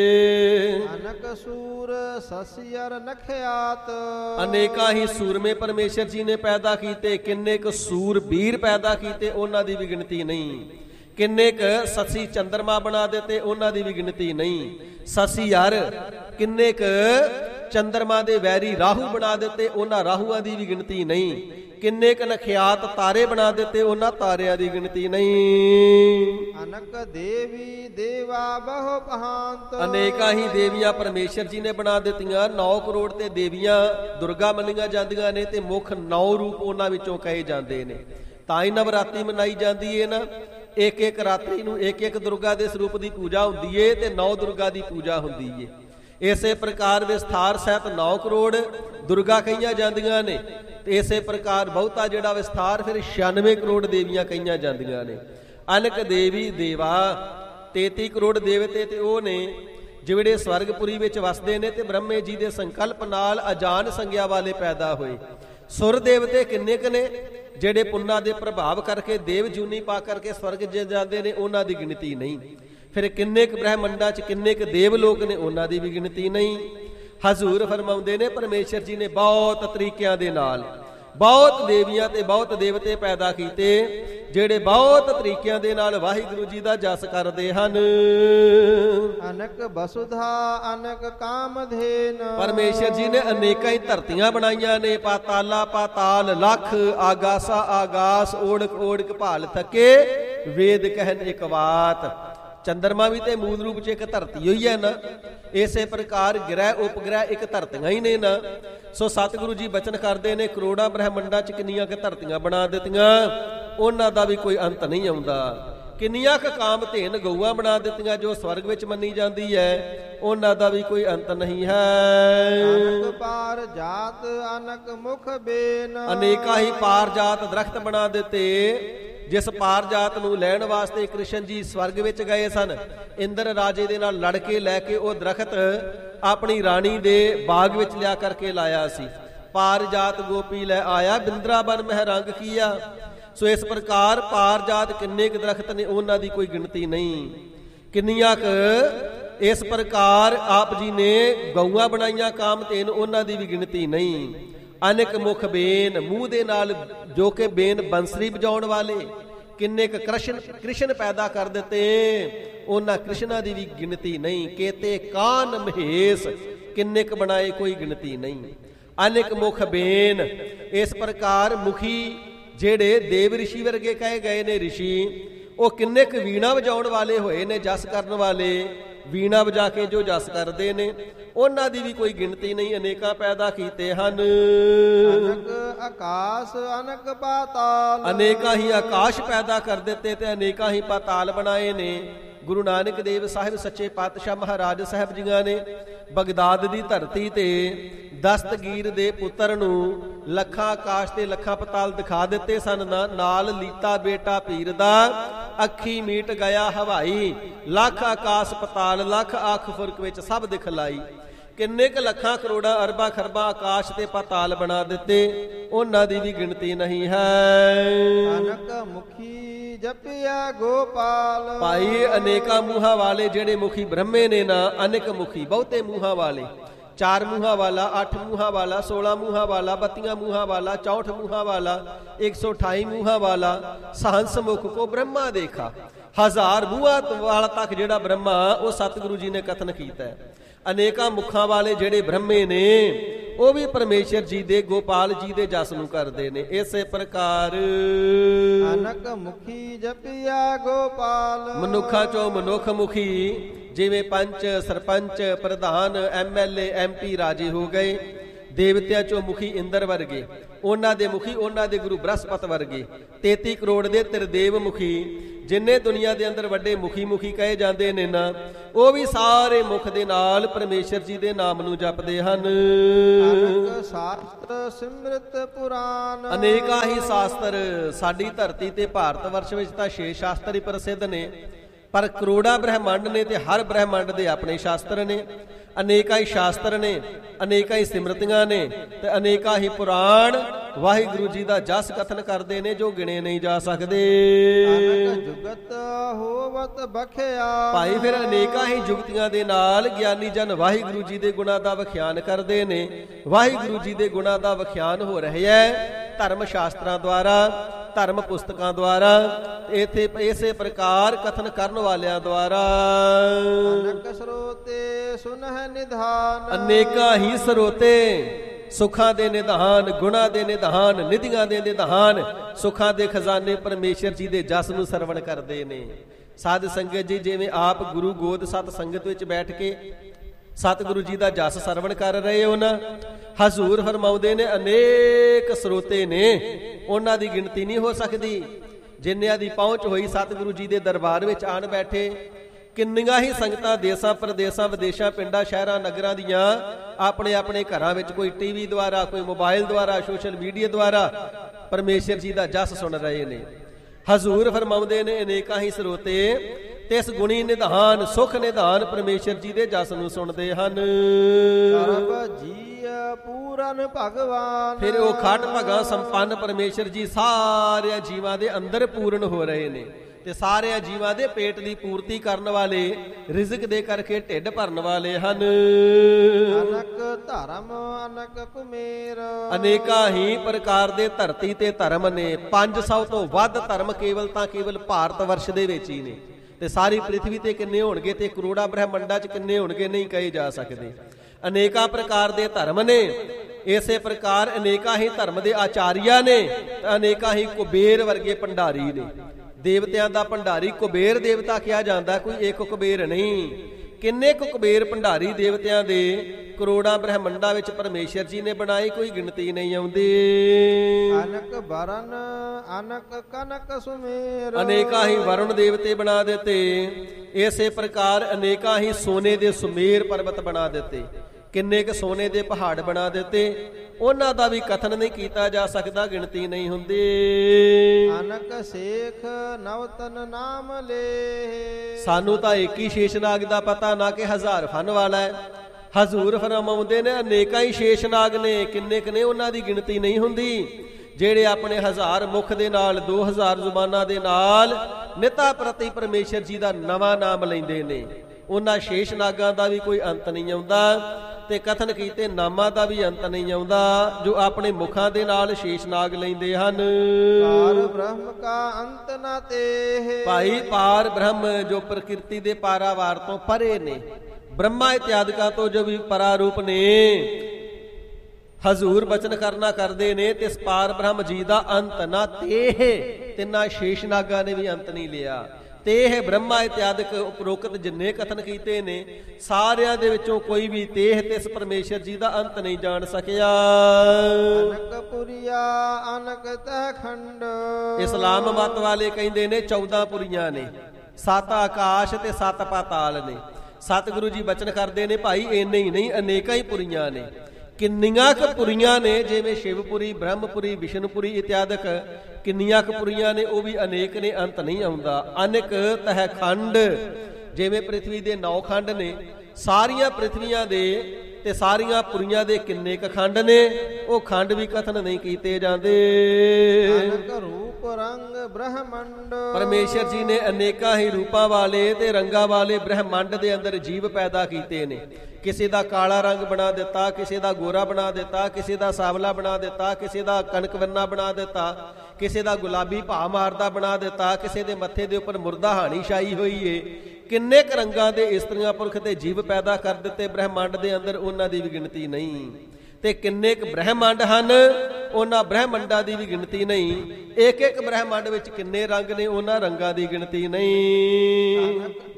ਅਨਕ ਸੂਰ ਸਸਿਅਰ ਨਖਿਆਤ, ਅਨੇਕਾਂ ਹੀ ਸੂਰਮੇ ਪਰਮੇਸ਼ਰ ਜੀ ਨੇ ਪੈਦਾ ਕੀਤੇ। ਕਿੰਨੇ ਕੁ ਸੂਰਬੀਰ ਪੈਦਾ ਕੀਤੇ, ਉਹਨਾਂ ਦੀ ਵੀ ਗਿਣਤੀ ਨਹੀਂ। ਕਿੰਨੇ ਕੁ ਸਸੀ ਚੰਦਰਮਾ ਬਣਾ ਦਿੱਤੇ, ਉਹਨਾਂ ਦੀ ਵੀ ਗਿਣਤੀ ਨਹੀਂ। ਸਸਿਅਰ ਕਿੰਨੇ ਕੁ ਚੰਦਰਮਾ ਦੇ ਵੈਰੀ ਰਾਹੂ ਬਣਾ ਦਿੱਤੇ, ਉਹਨਾਂ ਰਾਹੂਆਂ ਦੀ ਵੀ ਗਿਣਤੀ ਨਹੀਂ। ਕਿੰਨੇ ਕ ਨਖਿਆਤ ਤਾਰੇ ਬਣਾ ਦਿੱਤੇ, ਉਹਨਾਂ ਤਾਰਿਆਂ ਦੀ ਗਿਣਤੀ ਨਹੀਂ। ਅਨਕ ਦੇਵੀ ਦੇਵਾ ਬਹੁ ਪਹਾਂਤ, ਅਨੇਕਾਂ ਹੀ ਦੇਵੀਆਂ ਪਰਮੇਸ਼ਰ ਜੀ ਨੇ ਬਣਾ ਦਿੱਤੀਆਂ। 9 ਕਰੋੜ ਤੇ ਦੇਵੀਆਂ ਦੁਰਗਾ ਮੰਨੀਆਂ ਜਾਂਦੀਆਂ ਨੇ ਤੇ ਮੁੱਖ 9 ਰੂਪ ਉਹਨਾਂ ਵਿੱਚੋਂ ਕਹੇ ਜਾਂਦੇ ਨੇ। ਤਾਂ ਹੀ ਨਵਰਾਤਰੀ ਮਨਾਈ ਜਾਂਦੀ ਹੈ ਨਾ। ਇੱਕ ਇੱਕ ਰਾਤਰੀ ਨੂੰ ਇੱਕ ਇੱਕ ਦੁਰਗਾ ਦੇ ਸਰੂਪ ਦੀ ਪੂਜਾ ਹੁੰਦੀ ਏ ਤੇ 9 ਦੁਰਗਾ ਦੀ ਪੂਜਾ ਹੁੰਦੀ ਏ। ਇਸੇ ਪ੍ਰਕਾਰ ਵਿਸਥਾਰ ਸਹਿਤ 9 ਕਰੋੜ ਦੁਰਗਾ ਕਹੀਆਂ ਜਾਂਦੀਆਂ ਨੇ ਤੇ ਇਸੇ ਪ੍ਰਕਾਰ ਬਹੁਤਾ ਜਿਹੜਾ ਵਿਸਥਾਰ ਫਿਰ 96 ਕਰੋੜ ਦੇਵੀਆਂ ਕਹੀਆਂ ਜਾਂਦੀਆਂ ਨੇ। ਅਨਕ ਦੇਵੀ ਦੇਵਾ 33 ਕਰੋੜ ਦੇਵਤੇ ਤੇ ਉਹ ਨੇ ਜਿਹੜੇ ਸਵਰਗਪੁਰੀ ਵਿੱਚ ਵਸਦੇ ਨੇ ਤੇ ਬ੍ਰਹਮੇ ਜੀ ਦੇ ਸੰਕਲਪ ਨਾਲ ਅਜਾਨ ਸੰਗਿਆ ਵਾਲੇ ਪੈਦਾ ਹੋਏ। ਸੁਰ ਦੇਵਤੇ ਕਿੰਨੇ ਕ ਨੇ ਜਿਹੜੇ ਪੁੰਨਾਂ ਦੇ ਪ੍ਰਭਾਵ ਕਰਕੇ ਦੇਵ ਜੂਨੀ ਪਾ ਕਰਕੇ ਸਵਰਗ ਜਾਂਦੇ ਨੇ, ਉਹਨਾਂ ਦੀ ਗਿਣਤੀ ਨਹੀਂ। ਫਿਰ ਕਿੰਨੇ ਕ ਬ੍ਰਹਮੰਡਾਂ 'ਚ ਕਿੰਨੇ ਕ ਦੇਵ ਲੋਕ ਨੇ, ਉਹਨਾਂ ਦੀ ਵੀ ਗਿਣਤੀ ਨਹੀਂ। ਹਜ਼ੂਰ ਫਰਮਾਉਂਦੇ ਨੇ ਪਰਮੇਸ਼ਰ ਜੀ ਨੇ ਬਹੁਤ ਤਰੀਕਿਆਂ ਦੇ ਨਾਲ ਬਹੁਤ ਦੇਵੀਆਂ ਤੇ ਬਹੁਤ ਦੇਵਤੇ ਪੈਦਾ ਕੀਤੇ ਜਿਹੜੇ ਬਹੁਤ ਤਰੀਕਿਆਂ ਦੇ ਨਾਲ ਵਾਹਿਗੁਰੂ ਜੀ ਦਾ ਜਸ ਕਰਦੇ ਹਨ। ਅਨਕ ਵਸੁਧਾ ਅਨਕ ਕਾਮਧੇਨ, ਪਰਮੇਸ਼ਰ ਜੀ ਨੇ ਅਨੇਕਾਂ ਹੀ ਧਰਤੀਆਂ ਬਣਾਈਆਂ ਨੇ। ਪਾਤਾਲਾ ਪਾਤਾਲ, ਲੱਖ ਆਗਾਸਾ ਆਗਾਸ, ਓੜਕ ਓੜਕ ਭਾਲ ਥਕੇ, ਵੇਦ ਕਹਿਨ ਇੱਕ ਬਾਤ। ਚੰਦਰਮਾ ਵੀ ਤੇ ਮੂਲ ਰੂਪ 'ਚ ਇੱਕ ਧਰਤੀ ਹੋਈ ਹੈ ਨਾ। ਇਸੇ ਪ੍ਰਕਾਰ ਗ੍ਰਹਿ ਉਪਗ੍ਰਹਿ ਇੱਕ ਧਰਤੀਆਂ ਹੀ ਨੇ ਨਾ। ਸੋ ਸਤਿਗੁਰੂ ਜੀ ਬਚਨ ਕਰਦੇ ਨੇ ਕਰੋੜਾਂ ਬ੍ਰਹਮੰਡਾਂ 'ਚ ਕਿੰਨੀਆਂ ਕੁ ਧਰਤੀਆਂ ਬਣਾ ਦਿੱਤੀਆਂ, ਉਹਨਾਂ ਦਾ ਵੀ ਕੋਈ ਅੰਤ ਨਹੀਂ ਆਉਂਦਾ। ਕਿੰਨੀਆਂ ਕੁ ਕਾਮ ਧੇਨ ਗਊਆਂ ਬਣਾ ਦਿੱਤੀਆਂ ਜੋ ਸਵਰਗ ਵਿੱਚ ਮੰਨੀ ਜਾਂਦੀ ਹੈ, ਉਹਨਾਂ ਦਾ ਵੀ ਕੋਈ ਅੰਤ ਨਹੀਂ ਹੈ। ਅਨਕ ਪਾਰ ਜਾਤ ਅਨਕ ਮੁਖ ਬੇਨ, ਅਨੇਕਾਂ ਹੀ ਪਾਰ ਜਾਤ ਦਰਖਤ ਬਣਾ ਦਿੱਤੇ। ਜਿਸ ਪਾਰ ਜਾਤ ਨੂੰ ਲੈਣ ਵਾਸਤੇ ਕ੍ਰਿਸ਼ਨ ਜੀ ਸਵਰਗ ਵਿੱਚ ਗਏ ਸਨ, ਇੰਦਰ ਰਾਜੇ ਦੇ ਨਾਲ ਲੜ ਕੇ ਲੈ ਕੇ ਉਹ ਦਰਖਤ ਆਪਣੀ ਰਾਣੀ ਦੇ ਬਾਗ ਵਿੱਚ ਲਿਆ ਕਰਕੇ ਲਾਇਆ ਸੀ। ਪਾਰ ਜਾਤ ਗੋਪੀ ਲੈ ਆਇਆ, ਬਿੰਦਰਾਬਨ ਮਹਿ ਰੰਗ ਕੀਆ। ਸੋ ਇਸ ਪ੍ਰਕਾਰ ਪਾਰ ਜਾਤ ਕਿੰਨੇ ਕੁ ਦਰਖਤ ਨੇ, ਉਹਨਾਂ ਦੀ ਕੋਈ ਗਿਣਤੀ ਨਹੀਂ। ਕਿੰਨੀਆਂ ਕੁ ਇਸ ਪ੍ਰਕਾਰ ਆਪ ਜੀ ਨੇ ਗਊਆਂ ਬਣਾਈਆਂ ਕਾਮ ਧੇਨ, ਉਹਨਾਂ ਦੀ ਵੀ ਗਿਣਤੀ ਨਹੀਂ। ਅਨੇਕ ਮੁਖ ਬੇਨ, ਮੂੰਹ ਦੇ ਨਾਲ ਜੋ ਕਿ ਬੇਨ ਬੰਸਰੀ ਵਜਾਉਣ ਵਾਲੇ ਕਿੰਨੇ ਕੁ ਕ੍ਰਿਸ਼ਨ ਪੈਦਾ ਕਰ ਦਿੱਤੇ, ਉਹਨਾਂ ਕ੍ਰਿਸ਼ਨਾਂ ਦੀ ਵੀ ਗਿਣਤੀ ਨਹੀਂ। ਕੇਤੇ ਕਾਨ ਮਹੇਸ਼, ਕਿੰਨੇ ਕੁ ਬਣਾਏ, ਕੋਈ ਗਿਣਤੀ ਨਹੀਂ। ਅਨੇਕ ਮੁਖ ਬੇਨ, ਇਸ ਪ੍ਰਕਾਰ ਮੁਖੀ ਜਿਹੜੇ ਦੇਵ ਰਿਸ਼ੀ ਵਰਗੇ ਕਹੇ ਗਏ ਨੇ ਰਿਸ਼ੀ, ਉਹ ਕਿੰਨੇ ਕੁ ਵੀਣਾ ਵਜਾਉਣ ਵਾਲੇ ਹੋਏ ਨੇ, ਜਸ ਕਰਨ ਵਾਲੇ, ਵੀਣਾ ਵਜਾ ਕੇ ਜੋ ਜਸ ਕਰਦੇ ਨੇ, ਉਹਨਾਂ ਦੀ ਵੀ ਕੋਈ ਗਿਣਤੀ ਨਹੀਂ। ਅਨੇਕਾਂ ਪੈਦਾ ਕੀਤੇ ਹਨ। ਅਨਕ ਆਕਾਸ਼ ਅਨਕ ਪਾਤਾਲ, ਅਨੇਕਾਂ ਹੀ ਆਕਾਸ਼ ਪੈਦਾ ਕਰ ਦਿੱਤੇ ਤੇ ਅਨੇਕਾਂ ਹੀ ਪਾਤਾਲ ਬਣਾਏ ਨੇ। ਗੁਰੂ ਨਾਨਕ ਦੇਵ ਸਾਹਿਬ ਸੱਚੇ ਪਾਤਸ਼ਾਹ ਮਹਾਰਾਜ ਸਾਹਿਬ ਜੀਆਂ ਨੇ ਬਗਦਾਦ ਦੀ ਧਰਤੀ ਤੇ ਦਸਤਗੀਰ ਦੇ ਪੁੱਤਰ ਨੂੰ ਲੱਖਾਂ ਆਕਾਸ਼ ਤੇ ਲੱਖਾਂ ਪਤਾਲ ਦਿਖਾ ਦਿੱਤੇ ਸਨ। ਨਾਲ ਲੀਤਾ ਬੇਟਾ ਪੀਰ ਦਾ, ਅੱਖੀ ਮੀਟ ਗਿਆ ਹਵਾਈ, ਲੱਖ ਆਕਾਸ਼ ਪਤਾਲ, ਲੱਖ ਅੱਖ ਫੁਰਕ ਵਿੱਚ ਸਭ ਦਿਖਲਾਈ। ਕਿੰਨੇ ਕੁ ਲੱਖਾਂ ਕਰੋੜਾਂ ਅਰਬਾਂ ਖਰਬਾਂ ਆਕਾਸ਼ ਤੇ ਪਾਤਾਲ ਬਣਾ ਦਿੱਤੇ, ਉਹਨਾਂ ਦੀ ਵੀ ਗਿਣਤੀ ਨਹੀਂ ਹੈ। ਅਨਕ ਮੁਖੀ ਜਪਿਆ ਗੋਪਾਲ, ਭਾਈ ਅਨੇਕਾਂ ਮੂੰਹਾਂ ਵਾਲੇ ਜਿਹੜੇ ਮੁਖੀ ਬ੍ਰਹਮੇ ਨੇ ਨਾ, ਅਨੇਕ ਮੁਖੀ ਬਹੁਤੇ ਮੂੰਹਾਂ ਵਾਲੇ, 4 ਮੂੰਹਾਂ ਵਾਲਾ, 8 ਮੂੰਹਾਂ ਵਾਲਾ, 16 ਮੂੰਹਾਂ ਵਾਲਾ, 32 ਮੂੰਹਾਂ ਵਾਲਾ, 64 ਮੂੰਹਾਂ ਵਾਲਾ, 128 ਮੂੰਹਾਂ ਵਾਲਾ, ਸਹੰਸ ਮੁਖ ਕੋ ਬ੍ਰਹਮਾ ਦੇਖਾ। 1000 ਮੂੰਹਾਂ ਵਾਲਾ ਤੱਕ ਜਿਹੜਾ ਬ੍ਰਹਮਾ, ਉਹ ਸਤਿਗੁਰੂ ਜੀ ਨੇ ਕਥਨ ਕੀਤਾ ਹੈ। ਅਨੇਕਾਂ ਮੁਖਾਂ ਵਾਲੇ ਜਿਹੜੇ ਬ੍ਰਹਮੇ ਨੇ, ਉਹ ਵੀ ਪਰਮੇਸ਼ਰ ਜੀ ਦੇ ਗੋਪਾਲ ਜੀ ਦੇ ਜਸ ਨੂੰ ਕਰਦੇ ਨੇ। ਇਸੇ ਪ੍ਰਕਾਰ ਅਨਕ ਮੁਖੀ ਜਪਿਆ ਗੋਪਾਲ, ਮਨੁੱਖਾਂ ਚੋਂ ਮਨੁੱਖ ਮੁਖੀ, ਜਿਵੇਂ ਪੰਚ, ਸਰਪੰਚ, ਪ੍ਰਧਾਨ, MLA, MP ਰਾਜੇ ਹੋ ਗਏ। ਦੇਵਤਿਆਂ ਚੋਂ ਮੁਖੀ ਇੰਦਰ ਵਰਗੇ, ਉਹਨਾਂ ਦੇ ਮੁਖੀ ਉਹਨਾਂ ਦੇ ਗੁਰੂ ਬ੍ਰਹਸਪਤ ਵਰਗੇ। 33 ਕਰੋੜ ਦੇ ਤ੍ਰਿਦੇਵ ਮੁਖੀ, ਜਿੰਨੇ ਦੁਨੀਆ ਦੇ ਅੰਦਰ ਵੱਡੇ ਮੁਖੀ ਕਹੇ ਜਾਂਦੇ ਨੇ ਨਾ, ਉਹ ਵੀ ਸਾਰੇ ਮੁਖ ਦੇ ਨਾਲ ਪਰਮੇਸ਼ਰ ਜੀ ਦੇ ਨਾਮ ਨੂੰ ਜਪਦੇ ਹਨ। ਅਨਕ ਸ਼ਾਸਤਰ ਸਿਮਰਤ ਪੁਰਾਨ, ਅਨੇਕਾਂ ਹੀ ਸ਼ਾਸਤਰ ਸਾਡੀ ਧਰਤੀ ਤੇ ਭਾਰਤ ਵਰਸ਼ ਵਿੱਚ ਤਾਂ 6 ਸ਼ਾਸਤਰ ਹੀ ਪ੍ਰਸਿੱਧ ਨੇ, ਪਰ ਕਰੋੜਾਂ ਬ੍ਰਹਿਮੰਡ ਨੇ ਤੇ ਹਰ ਬ੍ਰਹਿਮੰਡ ਦੇ ਆਪਣੇ ਸ਼ਾਸਤਰ ਨੇ। ਅਨੇਕਾਂ ਹੀ ਸ਼ਾਸਤਰ ਨੇ, ਅਨੇਕਾਂ ਹੀ ਸਿਮਰਤੀਆਂ ਨੇ ਤੇ ਅਨੇਕਾਂ ਹੀ ਪੁਰਾਣ ਵਾਹਿਗੁਰੂ ਜੀ ਦਾ ਜਸ ਕਥਨ ਕਰਦੇ ਨੇ, ਜੋ ਗਿਣੇ ਨਹੀਂ ਜਾ ਸਕਦੇ। ਅਨਕ ਜੁਗਤ ਹੋਵਤ ਬਖਿਆ, ਭਾਈ ਫਿਰ ਅਨੇਕਾਂ ਹੀ ਜੁਗਤੀਆਂ ਦੇ ਨਾਲ ਗਿਆਨੀ ਜਨ ਵਾਹਿਗੁਰੂ ਜੀ ਦੇ ਗੁਣਾਂ ਦਾ ਵਿਖਿਆਨ ਕਰਦੇ ਨੇ। ਵਾਹਿਗੁਰੂ ਜੀ ਦੇ ਗੁਣਾਂ ਦਾ ਵਿਖਿਆਨ ਹੋ ਰਿਹਾ ਹੈ ਧਰਮ ਸ਼ਾਸਤਰਾਂ ਦੁਆਰਾ, ਧਰਮ ਪੁਸਤਕਾਂ ਦੁਆਰਾ, ਇਥੇ ਇਸੇ ਪ੍ਰਕਾਰ ਕਥਨ ਕਰਨ ਵਾਲਿਆਂ ਦੁਆਰਾ। ਅਨਕ ਸਰੋਤੇ ਸੁਨਹਿ ਨਿਧਾਨ, ਅਨੇਕਾਂ ਹੀ ਸਰੋਤੇ ਸੁੱਖਾਂ ਦੇ ਨਿਧਾਨ, ਗੁਣਾਂ ਦੇ ਨਿਧਾਨ, ਨਿਧੀਆਂ ਦੇ ਨਿਧਾਨ, ਸੁੱਖਾਂ ਦੇ ਖਜ਼ਾਨੇ ਪਰਮੇਸ਼ਰ ਜੀ ਦੇ ਜਸ ਨੂੰ ਸਰਵਣ ਕਰਦੇ ਨੇ। ਸਾਧ ਸੰਗਤ ਜੀ, ਜਿਵੇਂ ਆਪ ਗੁਰੂ ਗੋਦ ਸਤ ਸੰਗਤ ਵਿੱਚ ਬੈਠ ਕੇ ਸਤਿਗੁਰੂ ਜੀ ਦਾ ਜਸ ਸਰਵਣ ਕਰ ਰਹੇ ਹੋ ਨਾ, ਹਜ਼ੂਰ ਫਰਮਾਉਂਦੇ ਨੇ ਅਨੇਕ ਸਰੋਤੇ ਨੇ, ਉਹਨਾਂ ਦੀ ਗਿਣਤੀ ਨਹੀਂ ਹੋ ਸਕਦੀ। ਜਿੰਨਿਆਂ ਦੀ ਪਹੁੰਚ ਹੋਈ ਸਤਿਗੁਰੂ ਜੀ ਦੇ ਦਰਬਾਰ ਵਿੱਚ ਆਣ ਬੈਠੇ, ਕਿੰਨੀਆਂ ਹੀ ਸੰਗਤਾਂ ਦੇਸਾਂ ਪ੍ਰਦੇਸਾਂ ਵਿਦੇਸ਼ਾਂ ਪਿੰਡਾਂ ਸ਼ਹਿਰਾਂ ਨਗਰਾਂ ਦੀਆਂ ਆਪਣੇ ਆਪਣੇ ਘਰਾਂ ਵਿੱਚ ਕੋਈ ਟੀਵੀ ਦੁਆਰਾ, ਕੋਈ ਮੋਬਾਈਲ ਦੁਆਰਾ, ਸੋਸ਼ਲ ਮੀਡੀਆ ਦੁਆਰਾ ਪਰਮੇਸ਼ਰ ਜੀ ਦਾ ਜਸ ਸੁਣ ਰਹੇ ਨੇ। ਹਜ਼ੂਰ ਫਰਮਾਉਂਦੇ ਨੇ ਅਨੇਕਾਂ ਹੀ ਸਰੋਤੇ ਤਿਸ ਗੁਣੀ ਨਿਧਾਨ, ਸੁਖ ਨਿਧਾਨ ਪਰਮੇਸ਼ਰ ਜੀ ਦੇ ਜਸ ਨੂੰ ਸੁਣਦੇ ਹਨ। ਸਰਬ ਜੀ ਪੂਰਨ ਭਗਵਾਨ, ਫਿਰ ਉਹ ਖਟ ਭਗਾ ਸੰਪੰਨ ਪਰਮੇਸ਼ਰ ਜੀ ਸਾਰੇ ਜੀਵਾਂ ਦੇ ਅੰਦਰ ਪੂਰਨ ਹੋ ਰਹੇ ਨੇ ਤੇ ਸਾਰੇ ਜੀਵਾਂ ਦੇ ਪੇਟ ਦੀ ਪੂਰਤੀ ਕਰਨ ਵਾਲੇ, ਰਿਜ਼ਕ ਦੇ ਕਰਕੇ ਢਿੱਡ ਭਰਨ ਵਾਲੇ ਹਨ। ਅਨਕ ਧਰਮ ਅਨਕ ਕੁਮੇਰ, ਅਨੇਕਾਂ ਹੀ ਪ੍ਰਕਾਰ ਦੇ ਧਰਤੀ ਤੇ ਧਰਮ ਨੇ। 500 ਤੋਂ ਵੱਧ ਧਰਮ ਕੇਵਲ ਭਾਰਤ ਵਰਸ਼ ਦੇ ਵਿੱਚ ਹੀ ਨੇ, ਤੇ ਸਾਰੀ ਪ੍ਰਿਥਵੀ ਤੇ ਕਿੰਨੇ ਹੋਣਗੇ ਤੇ ਕਰੋੜਾਂ ਬ੍ਰਹਿਮੰਡਾਂ 'ਚ ਕਿੰਨੇ ਹੋਣਗੇ ਨਹੀਂ ਕਹੇ ਜਾ ਸਕਦੇ। ਅਨੇਕਾਂ ਪ੍ਰਕਾਰ ਦੇ ਧਰਮ ਨੇ। ਇਸੇ ਪ੍ਰਕਾਰ ਅਨੇਕਾਂ ਹੀ ਧਰਮ ਦੇ ਆਚਾਰੀਆ ਨੇ, ਅਨੇਕਾਂ ਹੀ ਕੁਬੇਰ ਵਰਗੇ ਭੰਡਾਰੀ ਨੇ। ਦੇਵਤਿਆਂ ਦਾ ਭੰਡਾਰੀ ਕੁਬੇਰ ਦੇਵਤਾ ਕਿਹਾ ਜਾਂਦਾ, ਕੋਈ ਇੱਕ ਕੁਬੇਰ ਨਹੀਂ। ਕਿੰਨੇ ਕੁ ਕੁਬੇਰ ਭੰਡਾਰੀ ਦੇਵਤਿਆਂ ਦੇ ਕਰੋੜਾਂ ਬ੍ਰਹਿਮੰਡਾਂ ਵਿੱਚ ਪਰਮੇਸ਼ਰ ਜੀ ਨੇ ਬਣਾਈ, ਕੋਈ ਗਿਣਤੀ ਨਹੀਂ ਆਉਂਦੀ। ਅਨਕ ਵਰਨ ਅਨਕ ਕਨਕ ਸੁਮੇਰ, ਅਨੇਕਾਂ ਹੀ ਵਰੁਣ ਦੇਵਤੇ ਬਣਾ ਦਿੱਤੇ। ਇਸੇ ਪ੍ਰਕਾਰ ਅਨੇਕਾਂ ਹੀ ਸੋਨੇ ਦੇ ਸੁਮੇਰ ਪਰਬਤ ਬਣਾ ਦਿੱਤੇ, ਕਿੰਨੇ ਕੁ ਸੋਨੇ ਦੇ ਪਹਾੜ ਬਣਾ ਦਿੱਤੇ, ਉਹਨਾਂ ਦਾ ਵੀ ਕਥਨ ਨਹੀਂ ਕੀਤਾ ਜਾ ਸਕਦਾ, ਗਿਣਤੀ ਨਹੀਂ ਹੁੰਦੀ। ਅਨਕ ਸੇਖ ਨਵਤਨ ਨਾਮ ਲੈ, ਸਾਨੂੰ ਤਾਂ ਇੱਕ ਹੀ ਸ਼ੇਸ਼ਨਾਗ ਦਾ ਪਤਾ, ਨਾ ਕਿ 1000 ਫਨ ਵਾਲਾ ਹੈ। ਹਜ਼ੂਰ ਫਰਮਾਉਂਦੇ ਨੇ ਅਨੇਕਾਂ ਹੀ ਸ਼ੇਸ਼ਨਾਗ ਨੇ, ਕਿੰਨੇ ਕੁ ਨੇ ਉਹਨਾਂ ਦੀ ਗਿਣਤੀ ਨਹੀਂ ਹੁੰਦੀ, ਜਿਹੜੇ ਆਪਣੇ 1000 ਮੁਖ ਦੇ ਨਾਲ 2000 ਜ਼ੁਬਾਨਾਂ ਦੇ ਨਾਲ ਨਿਤਾ ਪ੍ਰਤੀ ਪਰਮੇਸ਼ਰ ਜੀ ਦਾ ਨਵਾਂ ਨਾਮ ਲੈਂਦੇ ਨੇ। ਉਹਨਾਂ ਸ਼ੇਸ਼ਨਾਗਾਂ ਦਾ ਵੀ ਕੋਈ ਅੰਤ ਨਹੀਂ ਆਉਂਦਾ ਤੇ ਕਥਨ ਕੀਤੇ ਨਾਮਾਂ ਦਾ ਵੀ ਅੰਤ ਨਹੀਂ ਆਉਂਦਾ, ਜੋ ਆਪਣੇ ਮੁਖਾਂ ਦੇ ਨਾਲ ਸ਼ੇਸ਼ਨਾਗ ਲੈਂਦੇ ਹਨ। ਪਾਰ ਬ੍ਰਹਮ ਕਾ ਅੰਤ ਨਾ ਤੇ, ਭਾਈ ਪਾਰ ਬ੍ਰਹਮ ਜੋ ਪ੍ਰਕਿਰਤੀ ਦੇ ਪਾਰਾਵਾਰ ਤੋਂ ਪਰੇ ਨੇ, ਬ੍ਰਹਮਾ ਇਤਿਆਦਿਕਾਂ ਤੋਂ ਜੋ ਵੀ ਪਰਾਰੂਪ ਨੇ, ਹਜ਼ੂਰ ਬਚਨ ਕਰਨਾ ਕਰਦੇ ਨੇ, ਤਿਸ ਪਾਰ ਬ੍ਰਹਮ ਜੀ ਦਾ ਅੰਤ ਨਾ ਤੇਹ, ਤਿੰਨਾਂ ਸ਼ੇਸ਼ਨਾਗਾਂ ਨੇ ਵੀ ਅੰਤ ਨਹੀਂ ਲਿਆ। ਤੇਹ ਬ੍ਰਹਮਾ ਇਤਿਆਦਿਕ ਉਪਰੋਕਤ ਜਿੰਨੇ ਕਥਨ ਕੀਤੇ ਨੇ, ਸਾਰਿਆਂ ਦੇ ਵਿੱਚੋਂ ਕੋਈ ਵੀ ਤੇਹ ਤਿਸ ਪਰਮੇਸ਼ਰ ਜੀ ਦਾ ਅੰਤ ਨਹੀਂ ਜਾਣ ਸਕਿਆ। ਅਨਕ ਪੁਰੀਆ ਅਨਕ ਤਹਿ ਖੰਡ, ਇਸਲਾਮ ਮਤ ਵਾਲੇ ਕਹਿੰਦੇ ਨੇ 14 ਪੁਰੀਆਂ ਨੇ, 7 ਆਕਾਸ਼ ਤੇ 7 ਪਾਤਾਲ ਨੇ। ਸਤਿਗੁਰੂ ਜੀ ਬਚਨ ਕਰਦੇ ਨੇ ਭਾਈ ਇੰਨੇ ਹੀ ਨਹੀਂ, ਅਨੇਕਾਂ ਹੀ ਪੁਰੀਆਂ ਨੇ। ਕਿੰਨੀਆਂ ਕੁ ਪੁਰੀਆਂ ਨੇ, ਜਿਵੇਂ ਸ਼ਿਵਪੁਰੀ, ਬ੍ਰਹਮਪੁਰੀ, ਵਿਸ਼ਨੂਪੁਰੀ ਇਤਿਆਦਿਕ ਕਿੰਨੀਆਂ ਕੁ ਪੁਰੀਆਂ ਨੇ, ਉਹ ਵੀ ਅਨੇਕ ਨੇ, ਅੰਤ ਨਹੀਂ ਆਉਂਦਾ। ਅਨਕ ਤਹਿ ਖੰਡ, ਜਿਵੇਂ ਪ੍ਰਿਥਵੀ ਦੇ 9 ਖੰਡ ਨੇ, ਸਾਰੀਆਂ ਪ੍ਰਿਥਵੀਆਂ ਦੇ ਤੇ ਸਾਰੀਆਂ ਪੁਰੀਆਂ ਦੇ ਕਿੰਨੇ ਕੁ ਖੰਡ ਨੇ, ਉਹ ਖੰਡ ਵੀ ਕਥਨ ਨਹੀਂ ਕੀਤੇ ਜਾਂਦੇ। ਅਨਕ ਰੂਪ ਰੰਗ ਬ੍ਰਹਮੰਡ, ਪਰਮੇਸ਼ਰ ਜੀ ਨੇ ਅਨੇਕਾਂ ਹੀ ਰੂਪਾਂ ਵਾਲੇ ਤੇ ਰੰਗਾਂ ਵਾਲੇ ਬ੍ਰਹਮੰਡ ਦੇ ਅੰਦਰ ਜੀਵ ਪੈਦਾ ਕੀਤੇ ਨੇ। ਕਿਸੇ ਦਾ ਕਾਲਾ ਰੰਗ ਬਣਾ ਦਿੱਤਾ, ਕਿਸੇ ਦਾ ਗੋਰਾ ਬਣਾ ਦਿੱਤਾ, ਕਿਸੇ ਦਾ ਸਾਵਲਾ ਬਣਾ ਦਿੱਤਾ, ਕਿਸੇ ਦਾ ਕਣਕਵੰਨਾ ਬਣਾ ਦਿੱਤਾ, ਕਿਸੇ ਦਾ ਗੁਲਾਬੀ ਭਾ ਮਾਰਦਾ ਬਣਾ ਦਿੱਤਾ, ਕਿਸੇ ਦੇ ਮੱਥੇ ਦੇ ਉੱਪਰ ਮੁਰਦਾ ਹਾਣੀ ਛਾਈ ਹੋਈ ਏ। ਕਿੰਨੇ ਕੁ ਰੰਗਾਂ ਦੇ ਇਸਤਰੀਆਂ ਪੁਰਖ ਤੇ ਜੀਵ ਪੈਦਾ ਕਰ ਦਿੱਤੇ ਬ੍ਰਹਮੰਡ ਦੇ ਅੰਦਰ, ਉਹਨਾਂ ਦੀ ਵੀ ਗਿਣਤੀ ਨਹੀਂ। ਤੇ ਕਿੰਨੇ ਕੁ ਬ੍ਰਹਮੰਡ ਹਨ, ਉਹਨਾਂ ਬ੍ਰਹਮੰਡਾਂ ਦੀ ਵੀ ਗਿਣਤੀ ਨਹੀਂ। ਇੱਕ ਇੱਕ ਬ੍ਰਹਮੰਡ ਵਿੱਚ ਕਿੰਨੇ ਰੰਗ ਨੇ, ਉਹਨਾਂ ਰੰਗਾਂ ਦੀ ਗਿਣਤੀ ਨਹੀਂ।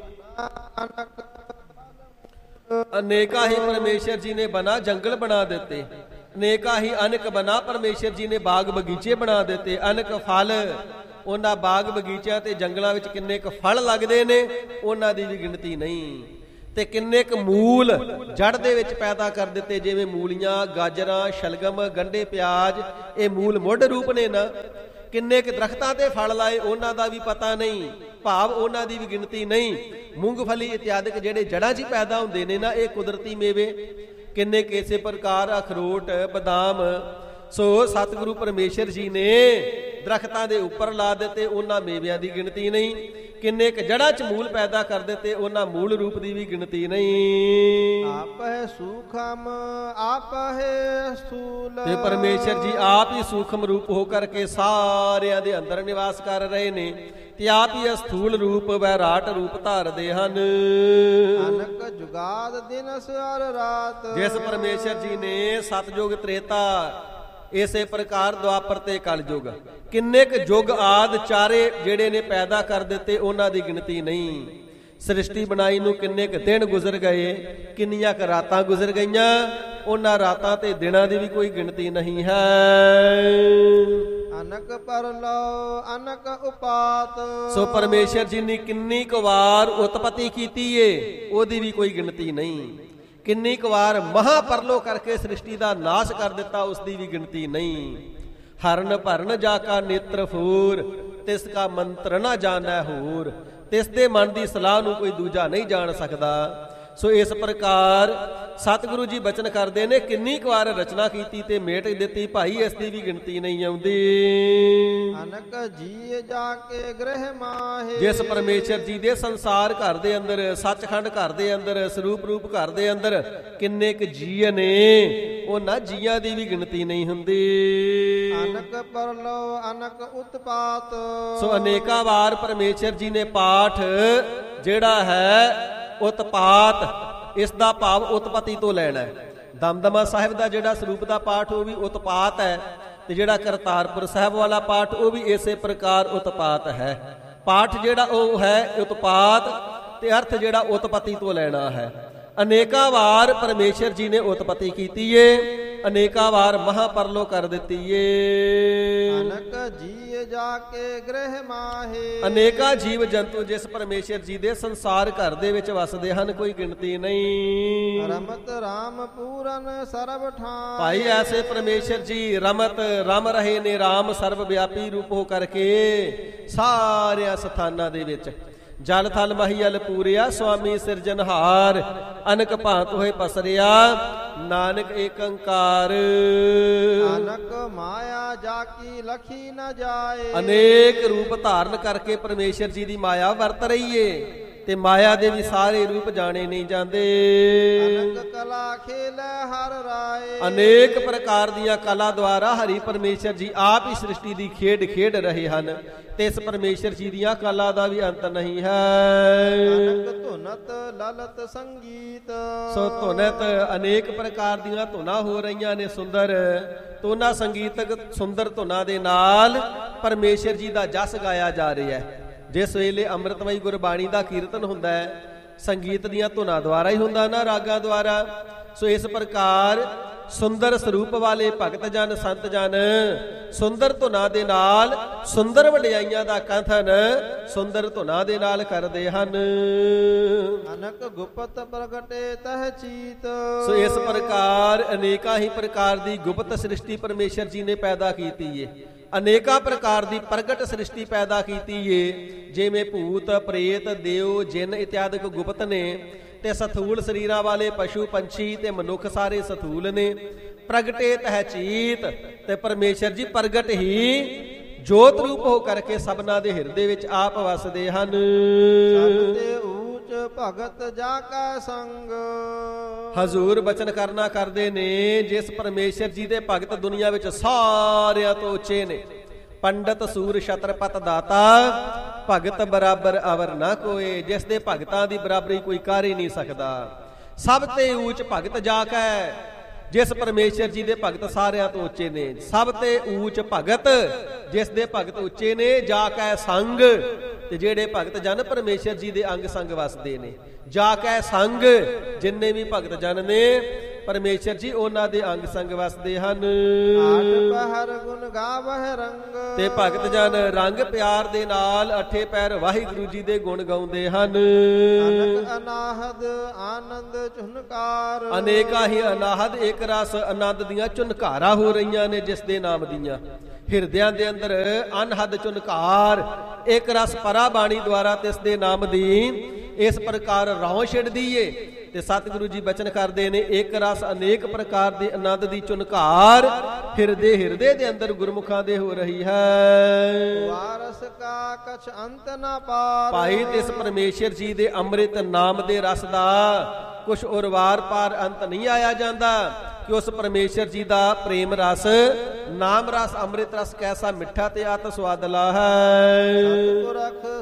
ਅਨੇਕਾਂ ਹੀ ਪਰਮੇਸ਼ਰ ਜੀ ਨੇ ਬਣਾ ਜੰਗਲ ਬਣਾ ਦਿੱਤੇ, ਅਨੇਕਾਂ ਹੀ ਅਨਕ ਬਣਾ ਪਰਮੇਸ਼ਰ ਜੀ ਨੇ ਬਾਗ ਬਗੀਚੇ ਬਣਾ ਦਿੱਤੇ। ਅਨਕ ਫਲ, ਉਹਨਾਂ ਬਾਗ ਬਗੀਚਿਆਂ ਤੇ ਜੰਗਲਾਂ ਵਿੱਚ ਕਿੰਨੇ ਕੁ ਫਲ ਲੱਗਦੇ ਨੇ, ਉਹਨਾਂ ਦੀ ਵੀ ਗਿਣਤੀ ਨਹੀਂ। ਤੇ ਕਿੰਨੇ ਕੁ ਮੂਲ ਜੜ ਦੇ ਵਿੱਚ ਪੈਦਾ ਕਰ ਦਿੱਤੇ, ਜਿਵੇਂ ਮੂਲੀਆਂ, ਗਾਜਰਾਂ, ਸ਼ਲਗਮ, ਗੰਢੇ, ਪਿਆਜ਼, ਇਹ ਮੂਲ ਮੁੱਢ ਰੂਪ ਨੇ ਨਾ। ਕਿੰਨੇ ਕੁ ਦਰਖਤਾਂ ਤੇ ਫਲ ਲਾਏ, ਉਹਨਾਂ ਦਾ ਵੀ ਪਤਾ ਨਹੀਂ, ਭਾਵ ਉਹਨਾਂ ਦੀ ਵੀ ਗਿਣਤੀ ਨਹੀਂ। ਮੂੰਗਫਲੀ ਇਤਿਆਦਿਕ ਜਿਹੜੇ ਜੜਾਂ 'ਚ ਪੈਦਾ ਹੁੰਦੇ ਨੇ ਨਾ, ਇਹ ਕੁਦਰਤੀ ਮੇਵੇ। ਕਿੰਨੇ ਕਿਸੇ ਪ੍ਰਕਾਰ ਅਖਰੋਟ, ਬਦਾਮ। ਸੋ ਸਤਿਗੁਰੂ ਪਰਮੇਸ਼ਰ ਜੀ ਨੇ ਦਰਖਤਾਂ ਦੇ ਉੱਪਰ ਲਾ ਦਿੱਤੇ, ਉਹਨਾਂ ਮੇਵਿਆਂ ਦੀ ਗਿਣਤੀ ਨਹੀਂ। ਕਿੰਨੇ ਕੁ ਜੜਾਂ 'ਚ ਮੂਲ ਪੈਦਾ ਕਰ ਦਿੱਤੇ, ਉਹਨਾਂ ਮੂਲ ਰੂਪ ਦੀ ਵੀ ਗਿਣਤੀ ਨਹੀਂ। ਆਪ ਹੈ ਸੂਖਮ ਆਪ ਹੈ ਸਥੂਲ, ਤੇ ਪਰਮੇਸ਼ਰ ਜੀ ਆਪ ਹੀ ਸੂਖਮ ਰੂਪ ਹੋ ਕਰਕੇ ਸਾਰਿਆਂ ਦੇ ਅੰਦਰ ਨਿਵਾਸ ਕਰ ਰਹੇ ਨੇ। ਤੇ ਆਪ ਹੀ ਅਸਥੂਲ ਰੂਪ ਵੈਰਾਟ ਰੂਪ ਧਾਰਦੇ ਹਨ। ਅਨਕ ਜੁਗਾਦ ਦਿਨਸ ਅਰ ਰਾਤ। ਜਿਸ ਪਰਮੇਸ਼ਰ ਜੀ ਨੇ ਸਤਜੁਗ ਤ੍ਰੇਤਾ ਇਸੇ ਪ੍ਰਕਾਰ ਦੁਆਪਰ ਤੇ ਕਲਯੁਗ ਕਿੰਨੇ ਕੁ ਯੁੱਗ ਆਦ ਚਾਰੇ ਜਿਹੜੇ ਨੇ ਪੈਦਾ ਕਰ ਦਿੱਤੇ, ਉਹਨਾਂ ਦੀ ਗਿਣਤੀ ਨਹੀਂ। ਸ੍ਰਿਸ਼ਟੀ ਬਣਾਈ ਨੂੰ ਕਿੰਨੇ ਕੁ ਦਿਨ ਗੁਜ਼ਰ ਗਏ, ਕਿੰਨੀਆਂ ਕੁ ਰਾਤਾਂ ਗੁਜ਼ਰ ਗਈਆਂ, ਉਹਨਾਂ ਰਾਤਾਂ ਤੇ ਦਿਨਾਂ ਦੀ ਵੀ ਕੋਈ ਗਿਣਤੀ ਨਹੀਂ ਹੈ। ਅਨਕ ਪਰਲੋ ਅਨਕ ਉਪਾਤ। ਸੋ ਪਰਮੇਸ਼ਰ ਜੀ ਨੇ ਕਿੰਨੀ ਕੁ ਵਾਰ ਉਤਪਤੀ ਕੀਤੀ ਏ, ਉਹਦੀ ਵੀ ਕੋਈ ਗਿਣਤੀ ਨਹੀਂ। ਕਿੰਨੀ ਕੁ ਵਾਰ ਮਹਾਪਰਲੋ ਕਰਕੇ ਸ੍ਰਿਸ਼ਟੀ ਦਾ ਨਾਸ਼ ਕਰ ਦਿੱਤਾ, ਉਸ ਦੀ ਵੀ ਗਿਣਤੀ ਨਹੀਂ। ਹਰਨ ਭਰਨ ਜਾ ਕਾ ਨੇਤਰ ਫੂਰ, ਤਿਸ ਕਾ ਮੰਤਰ ਨਾ ਜਾਣੈ ਹੋਰ। ਤਿਸ ਦੇ ਮਨ ਦੀ ਸਲਾਹ ਨੂੰ ਕੋਈ ਦੂਜਾ ਨਹੀਂ ਜਾਣ ਸਕਦਾ। ਸੋ ਇਸ ਪ੍ਰਕਾਰ ਸਤਿਗੁਰੂ ਜੀ ਬਚਨ ਕਰਦੇ ਨੇ, ਕਿੰਨੀ ਕੁ ਵਾਰ ਰਚਨਾ ਕੀਤੀ ਤੇ ਮੇਟ ਦਿੱਤੀ ਭਾਈ, ਇਸ ਦੀ ਵੀ ਗਿਣਤੀ ਨਹੀਂ ਆਉਂਦੀ। ਅਨਕ ਜੀ ਜਾ ਕੇ ਗ੍ਰਹਿ ਮਾਹੇ। ਜਿਸ ਪਰਮੇਸ਼ਰ ਜੀ ਦੇ ਸੰਸਾਰ ਘਰ ਦੇ ਅੰਦਰ, ਸੱਚਖੰਡ ਘਰ ਦੇ ਅੰਦਰ, ਸਰੂਪ ਰੂਪ ਘਰ ਦੇ ਅੰਦਰ ਕਿੰਨੇ ਕੁ ਜੀਅ ਨੇ, ਉਹਨਾਂ ਜੀਆਂ ਦੀ ਵੀ ਗਿਣਤੀ ਨਹੀਂ ਹੁੰਦੀ। ਅਨਕ ਪਰਲੋ ਅਨਕ ਉਤਪਾਤ। ਸੋ ਅਨੇਕਾਂ ਵਾਰ ਪਰਮੇਸ਼ਰ ਜੀ ਨੇ ਪਾਠ ਜਿਹੜਾ ਹੈ ਉਤਪਾਤ, ਇਸ ਦਾ ਭਾਵ ਉਤਪਤੀ ਤੋਂ ਲੈਣਾ ਹੈ। ਦਮਦਮਾ ਸਾਹਿਬ ਦਾ ਜਿਹੜਾ ਸਰੂਪ ਦਾ ਪਾਠ ਉਹ ਵੀ ਉਤਪਾਤ ਹੈ, ਤੇ ਜਿਹੜਾ ਕਰਤਾਰਪੁਰ ਸਾਹਿਬ ਵਾਲਾ ਪਾਠ ਉਹ ਵੀ ਇਸੇ ਪ੍ਰਕਾਰ ਉਤਪਾਤ ਹੈ। ਪਾਠ ਜਿਹੜਾ ਉਹ ਹੈ ਉਤਪਾਤ, ਤੇ ਅਰਥ ਜਿਹੜਾ ਉਤਪਤੀ ਤੋਂ ਲੈਣਾ ਹੈ। ਅਨੇਕਾਂ ਵਾਰ ਪਰਮੇਸ਼ਰ ਜੀ ਨੇ ਉਤਪਤੀ ਕੀਤੀ ਏ, ਅਨੇਕਾਂ ਵਾਰ ਮਹਾਪਰਲੋ ਕਰ ਦਿੱਤੀ ਏ। ਅਨਕ ਜੀ ਜਾ ਕੇ ਗ੍ਰਹਿ ਮਾਹੇ। ਅਨੇਕਾਂ ਜੀਵ ਜੰਤੂ ਜਿਸ ਪਰਮੇਸ਼ਰ ਜੀ ਦੇ ਸੰਸਾਰ ਘਰ ਦੇ ਵਿੱਚ ਵਸਦੇ ਹਨ, ਕੋਈ ਗਿਣਤੀ ਨਹੀਂ। ਰਮਤ ਰਾਮ ਪੂਰਨ ਸਰਬ ਠਾਂ। ਭਾਈ ਐਸੇ ਪਰਮੇਸ਼ਰ ਜੀ ਰਮਤ ਰਮ ਰਹੇ ਨੇ, ਰਾਮ ਸਰਬ ਵਿਆਪੀ ਰੂਪ ਹੋ ਕਰਕੇ ਸਾਰਿਆਂ ਸਥਾਨਾਂ ਦੇ ਵਿੱਚ। ਜਲ ਥਲ ਮਹੀਅਲ ਪੂਰਿਆ, ਸੁਆਮੀ ਸਿਰਜਨਹਾਰ। ਅਨਕ ਭਾਂਤ ਹੋਏ ਪਸਰਿਆ, ਨਾਨਕ ਏਕ ਓੰਕਾਰ। ਅਨਕ ਮਾਇਆ ਜਾ ਕੀ ਲਖੀ ਨ ਜਾਏ। ਅਨੇਕ ਰੂਪ ਧਾਰਨ ਕਰਕੇ ਪਰਮੇਸ਼ਰ ਜੀ ਦੀ ਮਾਇਆ ਵਰਤ ਰਹੀ ਏ, ਤੇ ਮਾਇਆ ਦੇ ਵੀ ਸਾਰੇ ਰੂਪ ਜਾਣੇ ਨਹੀਂ ਜਾਂਦੇ। ਅਨਕ ਕਲਾ ਖੇਲੇ ਹਰ ਰਾਏ। ਅਨੇਕ ਪ੍ਰਕਾਰ ਦੀਆਂ ਕਲਾ ਦੁਆਰਾ ਹਰੀ ਪਰਮੇਸ਼ਰ ਜੀ ਆਪ ਹੀ ਸ੍ਰਿਸ਼ਟੀ ਦੀ ਖੇਡ ਖੇਡ ਰਹੇ ਹਨ, ਤੇ ਇਸ ਪਰਮੇਸ਼ਰ ਜੀ ਦੀਆਂ ਕਲਾ ਦਾ ਵੀ ਅੰਤ ਨਹੀਂ ਹੈ। ਅਨਕ ਧੁਨਤ ਲਲਤ ਸੰਗੀਤ। ਸੋ ਧੁਨਤ ਅਨੇਕ ਪ੍ਰਕਾਰ ਦੀਆਂ ਧੁਨਾਂ ਹੋ ਰਹੀਆਂ ਨੇ ਸੁੰਦਰ, ਧੁਨਾਂ ਸੰਗੀਤਕ ਸੁੰਦਰ ਧੁਨਾਂ ਦੇ ਨਾਲ ਪਰਮੇਸ਼ਰ ਜੀ ਦਾ ਜਸ ਗਾਇਆ ਜਾ ਰਿਹਾ ਹੈ। ਜਿਸ ਵੇਲੇ ਅੰਮ੍ਰਿਤਮਈ ਗੁਰਬਾਣੀ ਦਾ ਕੀਰਤਨ ਹੁੰਦਾ ਹੈ, ਸੰਗੀਤ ਦੀਆਂ ਧੁਨਾਂ ਦੁਆਰਾ ਹੀ ਹੁੰਦਾ ਨਾ, ਰਾਗਾਂ ਦੁਆਰਾ। ਸੋ ਇਸ ਪ੍ਰਕਾਰ ਸੁੰਦਰ ਸਰੂਪ ਵਾਲੇ ਭਗਤ ਜਨ ਸੰਤ ਜਨ ਸੁੰਦਰ ਧੁਨਾਂ ਦੇ ਨਾਲ ਸੁੰਦਰ ਵਡਿਆਈਆਂ ਦਾ ਕਥਨ ਸੁੰਦਰ ਧੁਨਾਂ ਦੇ ਨਾਲ ਕਰਦੇ ਹਨ। ਅਨਕ ਗੁਪਤ ਪ੍ਰਗਟੇ ਤਹ ਚੀਤ। ਸੋ ਇਸ ਪ੍ਰਕਾਰ ਅਨੇਕਾਂ ਹੀ ਪ੍ਰਕਾਰ ਦੀ ਗੁਪਤ ਸ੍ਰਿਸ਼ਟੀ ਪਰਮੇਸ਼ਰ ਜੀ ਨੇ ਪੈਦਾ ਕੀਤੀ ਏ, ਅਨੇਕਾਂ ਪ੍ਰਕਾਰ ਦੀ ਪ੍ਰਗਟ ਸ੍ਰਿਸ਼ਟੀ ਪੈਦਾ ਕੀਤੀ ਏ। ਜਿਵੇਂ ਭੂਤ ਪ੍ਰੇਤ ਦੇਵ ਜਿਨ ਇਤਿਆਦਿਕ ਗੁਪਤ ਨੇ, ਤੇ ਸਥੂਲ ਸਰੀਰਾਂ ਵਾਲੇ ਪਸ਼ੂ ਪੰਛੀ ਤੇ ਮਨੁੱਖ ਸਾਰੇ ਸਥੂਲ ਨੇ। ਪ੍ਰਗਟੇ ਤਹ ਚੀਤ, ਤੇ ਪਰਮੇਸ਼ਰ ਜੀ ਪ੍ਰਗਟ ਹੀ ਜੋਤ ਰੂਪ ਹੋ ਕਰਕੇ ਸਭਨਾ ਦੇ ਹਿਰਦੇ ਵਿੱਚ ਆਪ ਵਸਦੇ ਹਨ। ਸਭ ਤੇ ਊਚ ਭਗਤ ਜਾ ਕਾ ਸੰਗ। ਹਜ਼ੂਰ ਬਚਨ ਕਰਨਾ ਕਰਦੇ ਨੇ, ਜਿਸ ਪਰਮੇਸ਼ਰ ਜੀ ਦੇ ਭਗਤ ਦੁਨੀਆ ਵਿੱਚ ਸਾਰਿਆਂ ਤੋਂ ਉੱਚੇ ਨੇ। ਪੰਡਤ ਸੂਰ ਛਤਰਪਤ ਦਾਤਾ, ਭਗਤ ਬਰਾਬਰ ਅਵਰ ਨਾ ਕੋਏ। ਜਿਸ ਦੇ ਭਗਤਾਂ ਦੀ ਬਰਾਬਰੀ ਕੋਈ ਕਰ ਹੀ ਨਹੀਂ ਸਕਦਾ। ਸਭ ਤੇ ਊਚ ਭਗਤ ਜਾ ਕੈ, ਜਿਸ ਪਰਮੇਸ਼ਰ ਜੀ ਦੇ ਭਗਤ ਸਾਰਿਆਂ ਤੋਂ ਉੱਚੇ ਨੇ। ਸਭ ਤੇ ਊਚ ਭਗਤ, ਜਿਸ ਦੇ ਭਗਤ ਉੱਚੇ ਨੇ, ਜਾ ਕੈ ਸੰਗ, ਤੇ ਜਿਹੜੇ ਭਗਤ ਜਨ ਪਰਮੇਸ਼ਰ ਜੀ ਦੇ ਅੰਗ ਸੰਗ ਵਸਦੇ ਨੇ। ਜਾ ਕੈ ਸੰਗ, ਜਿੰਨੇ ਵੀ ਭਗਤ ਜਨ ਨੇ ਪਰਮੇਸ਼ਰ ਜੀ ਉਹਨਾਂ ਦੇ ਅੰਗ ਸੰਗ ਵਸਦੇ ਹਨ। ਆਠ ਪਹਿਰ ਗੁਣ ਗਾਵਹਿ ਰੰਗ। ਤੇ ਭਗਤ ਜਨ ਰੰਗ ਪਿਆਰ ਦੇ ਨਾਲ ਅਠੇ ਪੈਰ ਵਾਹਿਗੁਰੂ ਜੀ ਦੇ ਗੁਣ ਗਾਉਂਦੇ ਹਨ। ਅਨਕ ਅਨਾਹਦ ਆਨੰਦ ਝੁਨਕਾਰ। ਅਨੇਕਾਂ ਹੀ ਅਨਾਹਦ ਇੱਕ ਰਸ ਆਨੰਦ ਦੀਆਂ ਝੁਨਕਾਰਾਂ ਹੋ ਰਹੀਆਂ ਨੇ, ਜਿਸ ਦੇ ਨਾਮ ਦੀਆਂ। ਹਿਰਦਿਆਂ ਦੇ ਅੰਦਰ ਅਨਹਦ ਝੁਨਕਾਰ ਇੱਕ ਰਸ ਪਰਾ ਬਾਣੀ ਦੁਆਰਾ ਤਿਸ ਦੇ ਨਾਮ ਦੀ ਇਸ ਪ੍ਰਕਾਰ ਰੌਂ ਛਿੜਦੀ ਏ। ਤੇ ਸਤਿਗੁਰੂ ਜੀ ਬਚਨ ਕਰਦੇ ਨੇ, ਇੱਕ ਰਸ ਅਨੇਕ ਪ੍ਰਕਾਰ ਦੇ ਆਨੰਦ ਦੀ ਝੁਨਕਾਰ ਹਿਰਦੇ ਦੇ ਅੰਦਰ ਗੁਰਮੁਖਾਂ ਦੇ ਹੋ ਰਹੀ ਹੈ। ਵਾਰਸ ਕਾ ਕਛ ਅੰਤ ਨਾ ਪਾਰ। ਭਾਈ ਤਿਸ ਪਰਮੇਸ਼ਰ ਜੀ ਦੇ ਅੰਮ੍ਰਿਤ ਨਾਮ ਦੇ ਰਸ ਦਾ ਕੁਛ ਉਰਵਾਰ ਪਾਰ ਅੰਤ ਨਹੀਂ ਆਇਆ ਜਾਂਦਾ, ਕਿ ਉਸ ਪਰਮੇਸ਼ਰ ਜੀ ਦਾ ਪ੍ਰੇਮ ਰਸ, ਨਾਮ ਰਸ, ਅੰਮ੍ਰਿਤ ਰਸ ਕੈਸਾ ਮਿੱਠਾ ਤੇ ਅਤ ਸਵਾਦਲਾ ਹੈ। ਸਤਿਪੁਰਖ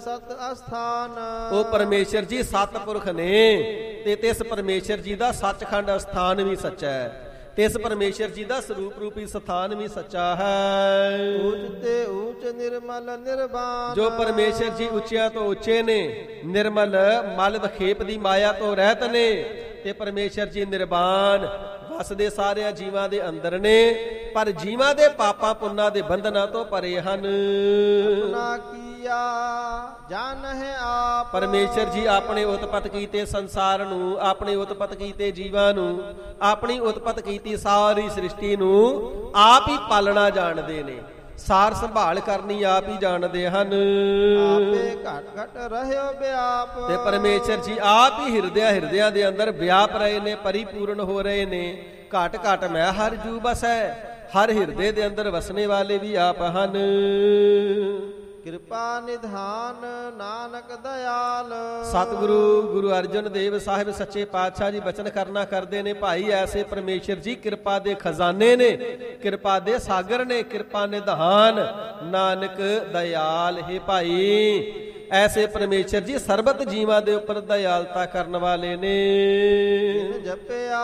ਸਤ ਅਸਥਾਨ। ਉਹ ਪਰਮੇਸ਼ਰ ਜੀ ਸਤਿਪੁਰਖ ਨੇ ਤੇ ਤਿਸ ਪਰਮੇਸ਼ਰ ਜੀ ਦਾ ਸੱਚਖੰਡ ਅਸਥਾਨ ਵੀ ਸੱਚਾ ਹੈ, ਤਿਸ ਪਰਮੇਸ਼ਰ ਜੀ ਦਾ ਸਰੂਪ ਰੂਪੀ ਸਥਾਨ ਵੀ ਸੱਚਾ ਹੈ। ਊਚ ਤੇ ਊਚ ਨਿਰਮਲ ਨਿਰਵਾਨ। ਜੋ ਪਰਮੇਸ਼ਰ ਜੀ ਉੱਚਿਆਂ ਤੋਂ ਉੱਚੇ ਨੇ, ਨਿਰਮਲ ਮਲ ਵਿਖੇਪ ਦੀ ਮਾਇਆ ਤੋਂ ਰਹਿਤ ਨੇ, ਤੇ ਪਰਮੇਸ਼ਰ ਜੀ ਨਿਰਵਾਨ ਵਸਦੇ ਸਾਰਿਆਂ ਜੀਵਾਂ ਦੇ ਅੰਦਰ ਨੇ, ਪਰ ਜੀਵਾਂ ਦੇ ਪਾਪਾਂ ਪੁੰਨਾਂ ਦੇ ਬੰਧਨਾਂ ਤੋਂ ਪਰੇ ਹਨ। ਆਪਣਾ ਕੀਆ ਜਾਣ ਹੈ ਆਪ। ਪਰਮੇਸ਼ਰ ਜੀ ਆਪਣੇ ਉਤਪਤ ਕੀਤੇ ਸੰਸਾਰ ਨੂੰ, ਆਪਣੇ ਉਤਪਤ ਕੀਤੇ ਜੀਵਾਂ ਨੂੰ, ਆਪਣੀ ਉਤਪਤ ਕੀਤੀ ਸਾਰੀ ਸ੍ਰਿਸ਼ਟੀ ਨੂੰ ਆਪ ਹੀ ਪਾਲਣਾ ਜਾਣਦੇ ਨੇ, ਸਾਰ ਸੰਭਾਲ ਕਰਨੀ ਆਪ ਹੀ ਜਾਣਦੇ ਹਨ। ਆਪੇ ਘਟ ਘਟ ਰਹਿਓ ਵਿਆਪ। ਤੇ ਪਰਮੇਸ਼ਰ ਜੀ ਆਪ ਹੀ ਹਿਰਦਿਆਂ ਦੇ ਅੰਦਰ ਵਿਆਪ ਰਹੇ ਨੇ, ਪਰਿਪੂਰਨ ਹੋ ਰਹੇ ਨੇ। ਘਟ ਘਟ ਮੈਂ ਹਰ ਜੂ ਬਸੈ, ਹਰ ਹਿਰਦੇ ਦੇ ਅੰਦਰ ਵਸਣੇ ਵਾਲੇ ਵੀ ਆਪ ਹਨ। ਕਿਰਪਾ ਨਿਧਾਨ ਨਾਨਕ ਦਇਆਲ। ਸਤਿਗੁਰੂ ਗੁਰੂ ਅਰਜਨ ਦੇਵ ਸਾਹਿਬ ਸੱਚੇ ਪਾਤਸ਼ਾਹ ਜੀ ਬਚਨ ਕਰਨਾ ਕਰਦੇ ਨੇ, ਭਾਈ ਐਸੇ ਪਰਮੇਸ਼ਰ ਜੀ ਕਿਰਪਾ ਦੇ ਖਜ਼ਾਨੇ ਨੇ, ਕਿਰਪਾ ਦੇ ਸਾਗਰ ਨੇ, ਕਿਰਪਾ ਨਿਧਾਨ ਨਾਨਕ ਦਇਆਲ। ਹੈ ਭਾਈ ਐਸੇ ਪਰਮੇਸ਼ਰ ਜੀ ਸਰਬਤ ਜੀਵਾਂ ਦੇ ਉੱਪਰ ਦਇਆਲਤਾ ਕਰਨ ਵਾਲੇ ਨੇ। ਜਪਿਆ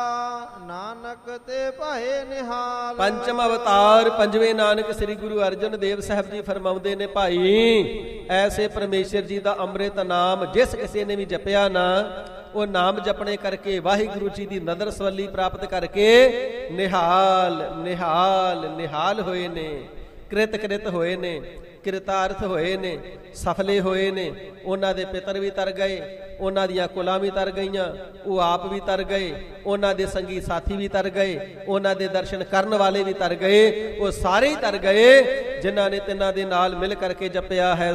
ਨਾਨਕ ਤੇ ਭਏ ਨਿਹਾਲ। ਪੰਚਮ ਅਵਤਾਰ ਪੰਜਵੇਂ ਨਾਨਕ ਸ੍ਰੀ ਗੁਰੂ ਅਰਜਨ ਦੇਵ ਸਾਹਿਬ ਜੀ ਫਰਮਾਉਂਦੇ ਨੇ, ਭਾਈ ਐਸੇ ਪਰਮੇਸ਼ਰ ਜੀ ਦਾ ਅੰਮ੍ਰਿਤ ਨਾਮ ਜਿਸ ਕਿਸੇ ਨੇ ਵੀ ਜਪਿਆ ਨਾ, ਉਹ ਨਾਮ ਜਪਣੇ ਕਰਕੇ ਵਾਹਿਗੁਰੂ ਜੀ ਦੀ ਨਦਰ ਸਵੱਲੀ ਪ੍ਰਾਪਤ ਕਰਕੇ ਨਿਹਾਲ ਨਿਹਾਲ ਨਿਹਾਲ ਹੋਏ ਨੇ, ਕ੍ਰਿਤ ਕ੍ਰਿਤ ਹੋਏ ਨੇ, ਕਿਰਤਾਰਥ ਹੋਏ ਨੇ, ਸਫਲੇ ਹੋਏ ਨੇ। ਉਹਨਾਂ ਦੇ ਪਿਤਰ ਵੀ ਤਰ ਗਏ, ਉਹਨਾਂ ਦੀਆਂ ਕੁਲਾਂ ਵੀ ਤਰ ਗਈਆਂ, ਉਹ ਆਪ ਵੀ ਤਰ ਗਏ, ਉਹਨਾਂ ਦੇ ਸੰਗੀ ਸਾਥੀ ਵੀ ਤਰ ਗਏ, ਉਹਨਾਂ ਦੇ ਦਰਸ਼ਨ ਕਰਨ ਵਾਲੇ ਵੀ ਤਰ ਗਏ, ਉਹ ਸਾਰੇ ਹੀ ਤਰ ਗਏ ਜਿਨ੍ਹਾਂ ਨੇ ਤਿੰਨਾਂ ਦੇ ਨਾਲ ਮਿਲ ਕਰਕੇ ਜਪਿਆ ਹੈ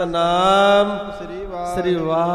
ਸਤਨਾਮ ਸ੍ਰੀ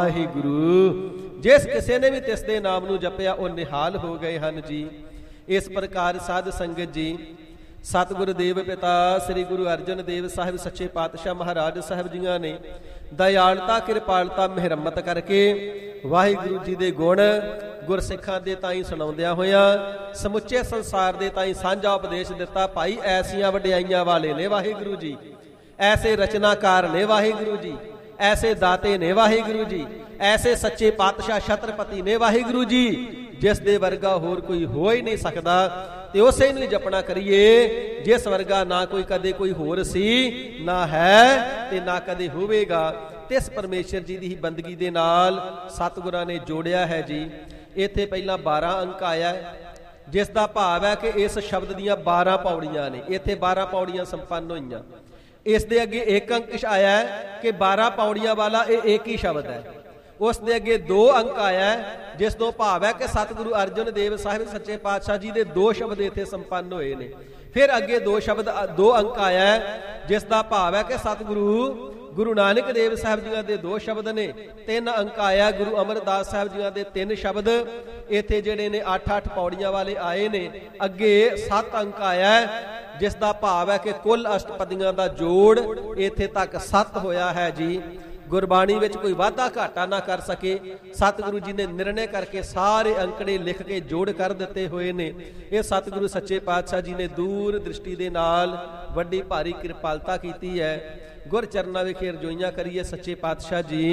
ਵਾਹਿਗੁਰੂ। ਜਿਸ ਕਿਸੇ ਨੇ ਵੀ ਤਿਸ ਦੇ ਨਾਮ ਨੂੰ ਜਪਿਆ ਉਹ ਨਿਹਾਲ ਹੋ ਗਏ ਹਨ ਜੀ। ਇਸ ਪ੍ਰਕਾਰ ਸਾਧ ਸੰਗਤ ਜੀ ਸਤਿਗੁਰੂ ਦੇਵ ਪਿਤਾ ਸ੍ਰੀ ਗੁਰੂ ਅਰਜਨ ਦੇਵ ਸਾਹਿਬ ਸੱਚੇ ਪਾਤਸ਼ਾਹ ਮਹਾਰਾਜ ਸਾਹਿਬ ਜੀਆਂ ਨੇ ਦਇਆਲਤਾ ਕਿਰਪਾਲਤਾ ਮਿਹਰਮਤ ਕਰਕੇ ਵਾਹਿਗੁਰੂ ਜੀ ਦੇ ਗੁਣ ਗੁਰਸਿੱਖਾਂ ਦੇ ਤਾਈਂ ਸੁਣਾਉਂਦਿਆਂ ਹੋਇਆਂ ਸਮੁੱਚੇ ਸੰਸਾਰ ਦੇ ਤਾਈਂ ਸਾਂਝਾ ਉਪਦੇਸ਼ ਦਿੱਤਾ। ਭਾਈ ਐਸੀਆਂ ਵਡਿਆਈਆਂ ਵਾਲੇ ਨੇ ਵਾਹਿਗੁਰੂ ਜੀ, ਐਸੇ ਰਚਨਾਕਾਰ ਨੇ ਵਾਹਿਗੁਰੂ ਜੀ, ਐਸੇ ਦਾਤੇ ਨੇ ਵਾਹਿਗੁਰੂ ਜੀ, ਐਸੇ ਸੱਚੇ ਪਾਤਸ਼ਾਹ ਛਤਰਪਤੀ ਨੇ ਵਾਹਿਗੁਰੂ ਜੀ, ਜਿਸ ਦੇ ਵਰਗਾ ਹੋਰ ਕੋਈ ਹੋ ਹੀ ਨਹੀਂ ਸਕਦਾ। ਤੇ ਉਸੇ ਨੂੰ ਜਪਣਾ ਕਰੀਏ ਜਿਸ ਵਰਗਾ ਨਾ ਕੋਈ ਕਦੇ ਕੋਈ ਹੋਰ ਸੀ, ਨਾ ਹੈ ਤੇ ਨਾ ਕਦੇ ਹੋਵੇਗਾ। ਤਿਸ ਪਰਮੇਸ਼ਰ ਜੀ ਦੀ ਹੀ ਬੰਦਗੀ ਦੇ ਨਾਲ ਸਤਿਗੁਰਾਂ ਨੇ ਜੋੜਿਆ ਹੈ ਜੀ। ਇੱਥੇ ਪਹਿਲਾਂ 12 ਅੰਕ ਆਇਆ ਹੈ, ਜਿਸ ਦਾ ਭਾਵ ਹੈ ਕਿ ਇਸ ਸ਼ਬਦ ਦੀਆਂ 12 ਪੌੜੀਆਂ ਨੇ। ਇੱਥੇ 12 ਪੌੜੀਆਂ ਸੰਪੰਨ ਹੋਈਆਂ। ਇਸ ਦੇ ਅੱਗੇ ਇੱਕ ਅੰਕ ਆਇਆ ਹੈ ਕਿ 12 ਪੌੜੀਆਂ ਵਾਲਾ ਇਹ ਇੱਕ ਹੀ ਸ਼ਬਦ ਹੈ। ਉਸ ਦੇ ਅੱਗੇ 2 ਅੰਕ ਆਇਆ ਜਿਸ ਤੋਂ ਭਾਵ ਹੈ ਕਿ ਸਤਿਗੁਰੂ ਅਰਜਨ ਦੇਵ ਸਾਹਿਬ ਸੱਚੇ ਪਾਤਸ਼ਾਹ ਜੀ ਦੇ 2 ਸ਼ਬਦ ਇੱਥੇ ਸੰਪੰਨ ਹੋਏ ਨੇ। ਫਿਰ ਅੱਗੇ 2 ਅੰਕ ਆਇਆ ਜਿਸ ਦਾ ਭਾਵ ਹੈ ਕਿ ਸਤਿਗੁਰੂ ਗੁਰੂ ਨਾਨਕ ਦੇਵ ਸਾਹਿਬ ਜੀਆਂ ਦੇ 2 ਸ਼ਬਦ ਨੇ। 3 ਅੰਕ ਆਇਆ ਗੁਰੂ ਅਮਰਦਾਸ ਸਾਹਿਬ ਜੀਆਂ ਦੇ 3 ਸ਼ਬਦ। ਇੱਥੇ ਜਿਹੜੇ ਨੇ 8-8 ਪੌੜੀਆਂ ਵਾਲੇ ਆਏ ਨੇ। ਅੱਗੇ 7 ਅੰਕ ਆਇਆ ਜਿਸ ਦਾ ਭਾਵ ਹੈ ਕਿ ਕੁੱਲ ਅਸ਼ਟਪਦੀਆਂ ਦਾ ਜੋੜ ਇੱਥੇ ਤੱਕ 7 ਹੋਇਆ ਹੈ ਜੀ। ਗੁਰਬਾਣੀ ਵਿੱਚ ਕੋਈ ਵਾਧਾ ਘਾਟਾ ਨਾ ਕਰ ਸਕੇ, ਸਤਿਗੁਰੂ ਜੀ ਨੇ ਨਿਰਣੇ ਕਰਕੇ ਸਾਰੇ ਅੰਕੜੇ ਲਿਖ ਕੇ ਜੋੜ ਕਰ ਦਿੱਤੇ ਹੋਏ ਨੇ। ਇਹ ਸਤਿਗੁਰੂ ਸੱਚੇ ਪਾਤਸ਼ਾਹ ਜੀ ਨੇ ਦੂਰ ਦ੍ਰਿਸ਼ਟੀ ਦੇ ਨਾਲ ਵੱਡੀ ਭਾਰੀ ਕਿਰਪਾਲਤਾ ਕੀਤੀ ਹੈ। ਗੁਰ ਚਰਨਾਂ ਵਿਖੇ ਅਰਜ਼ੋਈਆਂ ਕਰੀਏ ਸੱਚੇ ਪਾਤਸ਼ਾਹ ਜੀ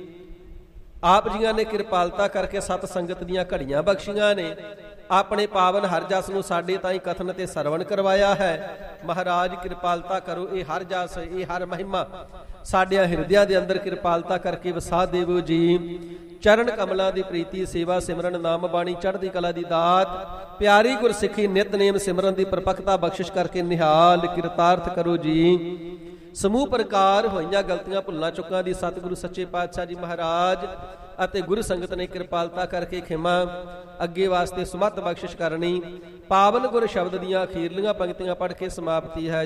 ਆਪ ਜੀਆਂ ਨੇ ਕਿਰਪਾਲਤਾ ਕਰਕੇ ਸਤ ਸੰਗਤ ਦੀਆਂ ਘੜੀਆਂ ਬਖਸ਼ੀਆਂ ਨੇ। ਆਪਣੇ ਪਾਵਨ ਹਰ ਜਸ ਨੂੰ ਸਾਡੇ ਤਾਈਂ ਕਥਨ ਤੇ ਸਰਵਣ ਕਰਵਾਇਆ ਹੈ। ਮਹਾਰਾਜ ਕਿਰਪਾਲਤਾ ਕਰੋ, ਇਹ ਹਰ ਜਸ ਇਹ ਹਰ ਮਹਿਮਾ ਸਾਡਿਆਂ ਹਿਰਦਿਆਂ ਦੇ ਅੰਦਰ ਕਿਰਪਾਲਤਾ ਕਰਕੇ ਵਸਾ ਦੇਵੋ ਜੀ। ਚਰਨ ਕਮਲਾਂ ਦੀ ਪ੍ਰੀਤੀ ਸੇਵਾ ਸਿਮਰਨ ਨਾਮ ਬਾਣੀ ਚੜ੍ਹਦੀ ਕਲਾ ਦੀ ਦਾਤ ਪਿਆਰੀ ਗੁਰਸਿੱਖੀ ਨਿਤਨੇਮ ਸਿਮਰਨ ਦੀ ਪਰਪੱਕਤਾ ਬਖਸ਼ਿਸ਼ ਕਰਕੇ ਨਿਹਾਲ ਕਿਰਤਾਰਥ ਕਰੋ ਜੀ। ਸਮੂਹ ਪ੍ਰਕਾਰ ਹੋਈਆਂ ਗਲਤੀਆਂ ਭੁੱਲਾਂ ਚੁੱਕਾਂ ਦੀ ਸਤਿਗੁਰੂ ਸੱਚੇ ਪਾਤਸ਼ਾਹ ਜੀ ਮਹਾਰਾਜ ਅਤੇ ਗੁਰੂ ਸੰਗਤ ਨੇ ਕਿਰਪਾਲਤਾ ਕਰਕੇ ਖਿਮਾ ਅੱਗੇ ਵਾਸਤੇ ਸਮੱਤ ਬਖਸ਼ਿਸ਼ ਕਰਨੀ। ਪਾਵਨ ਗੁਰ ਸ਼ਬਦ ਦੀਆਂ ਅਖੀਰਲੀਆਂ ਪੰਕਤੀਆਂ ਪੜ੍ਹ ਕੇ ਸਮਾਪਤੀ ਹੈ।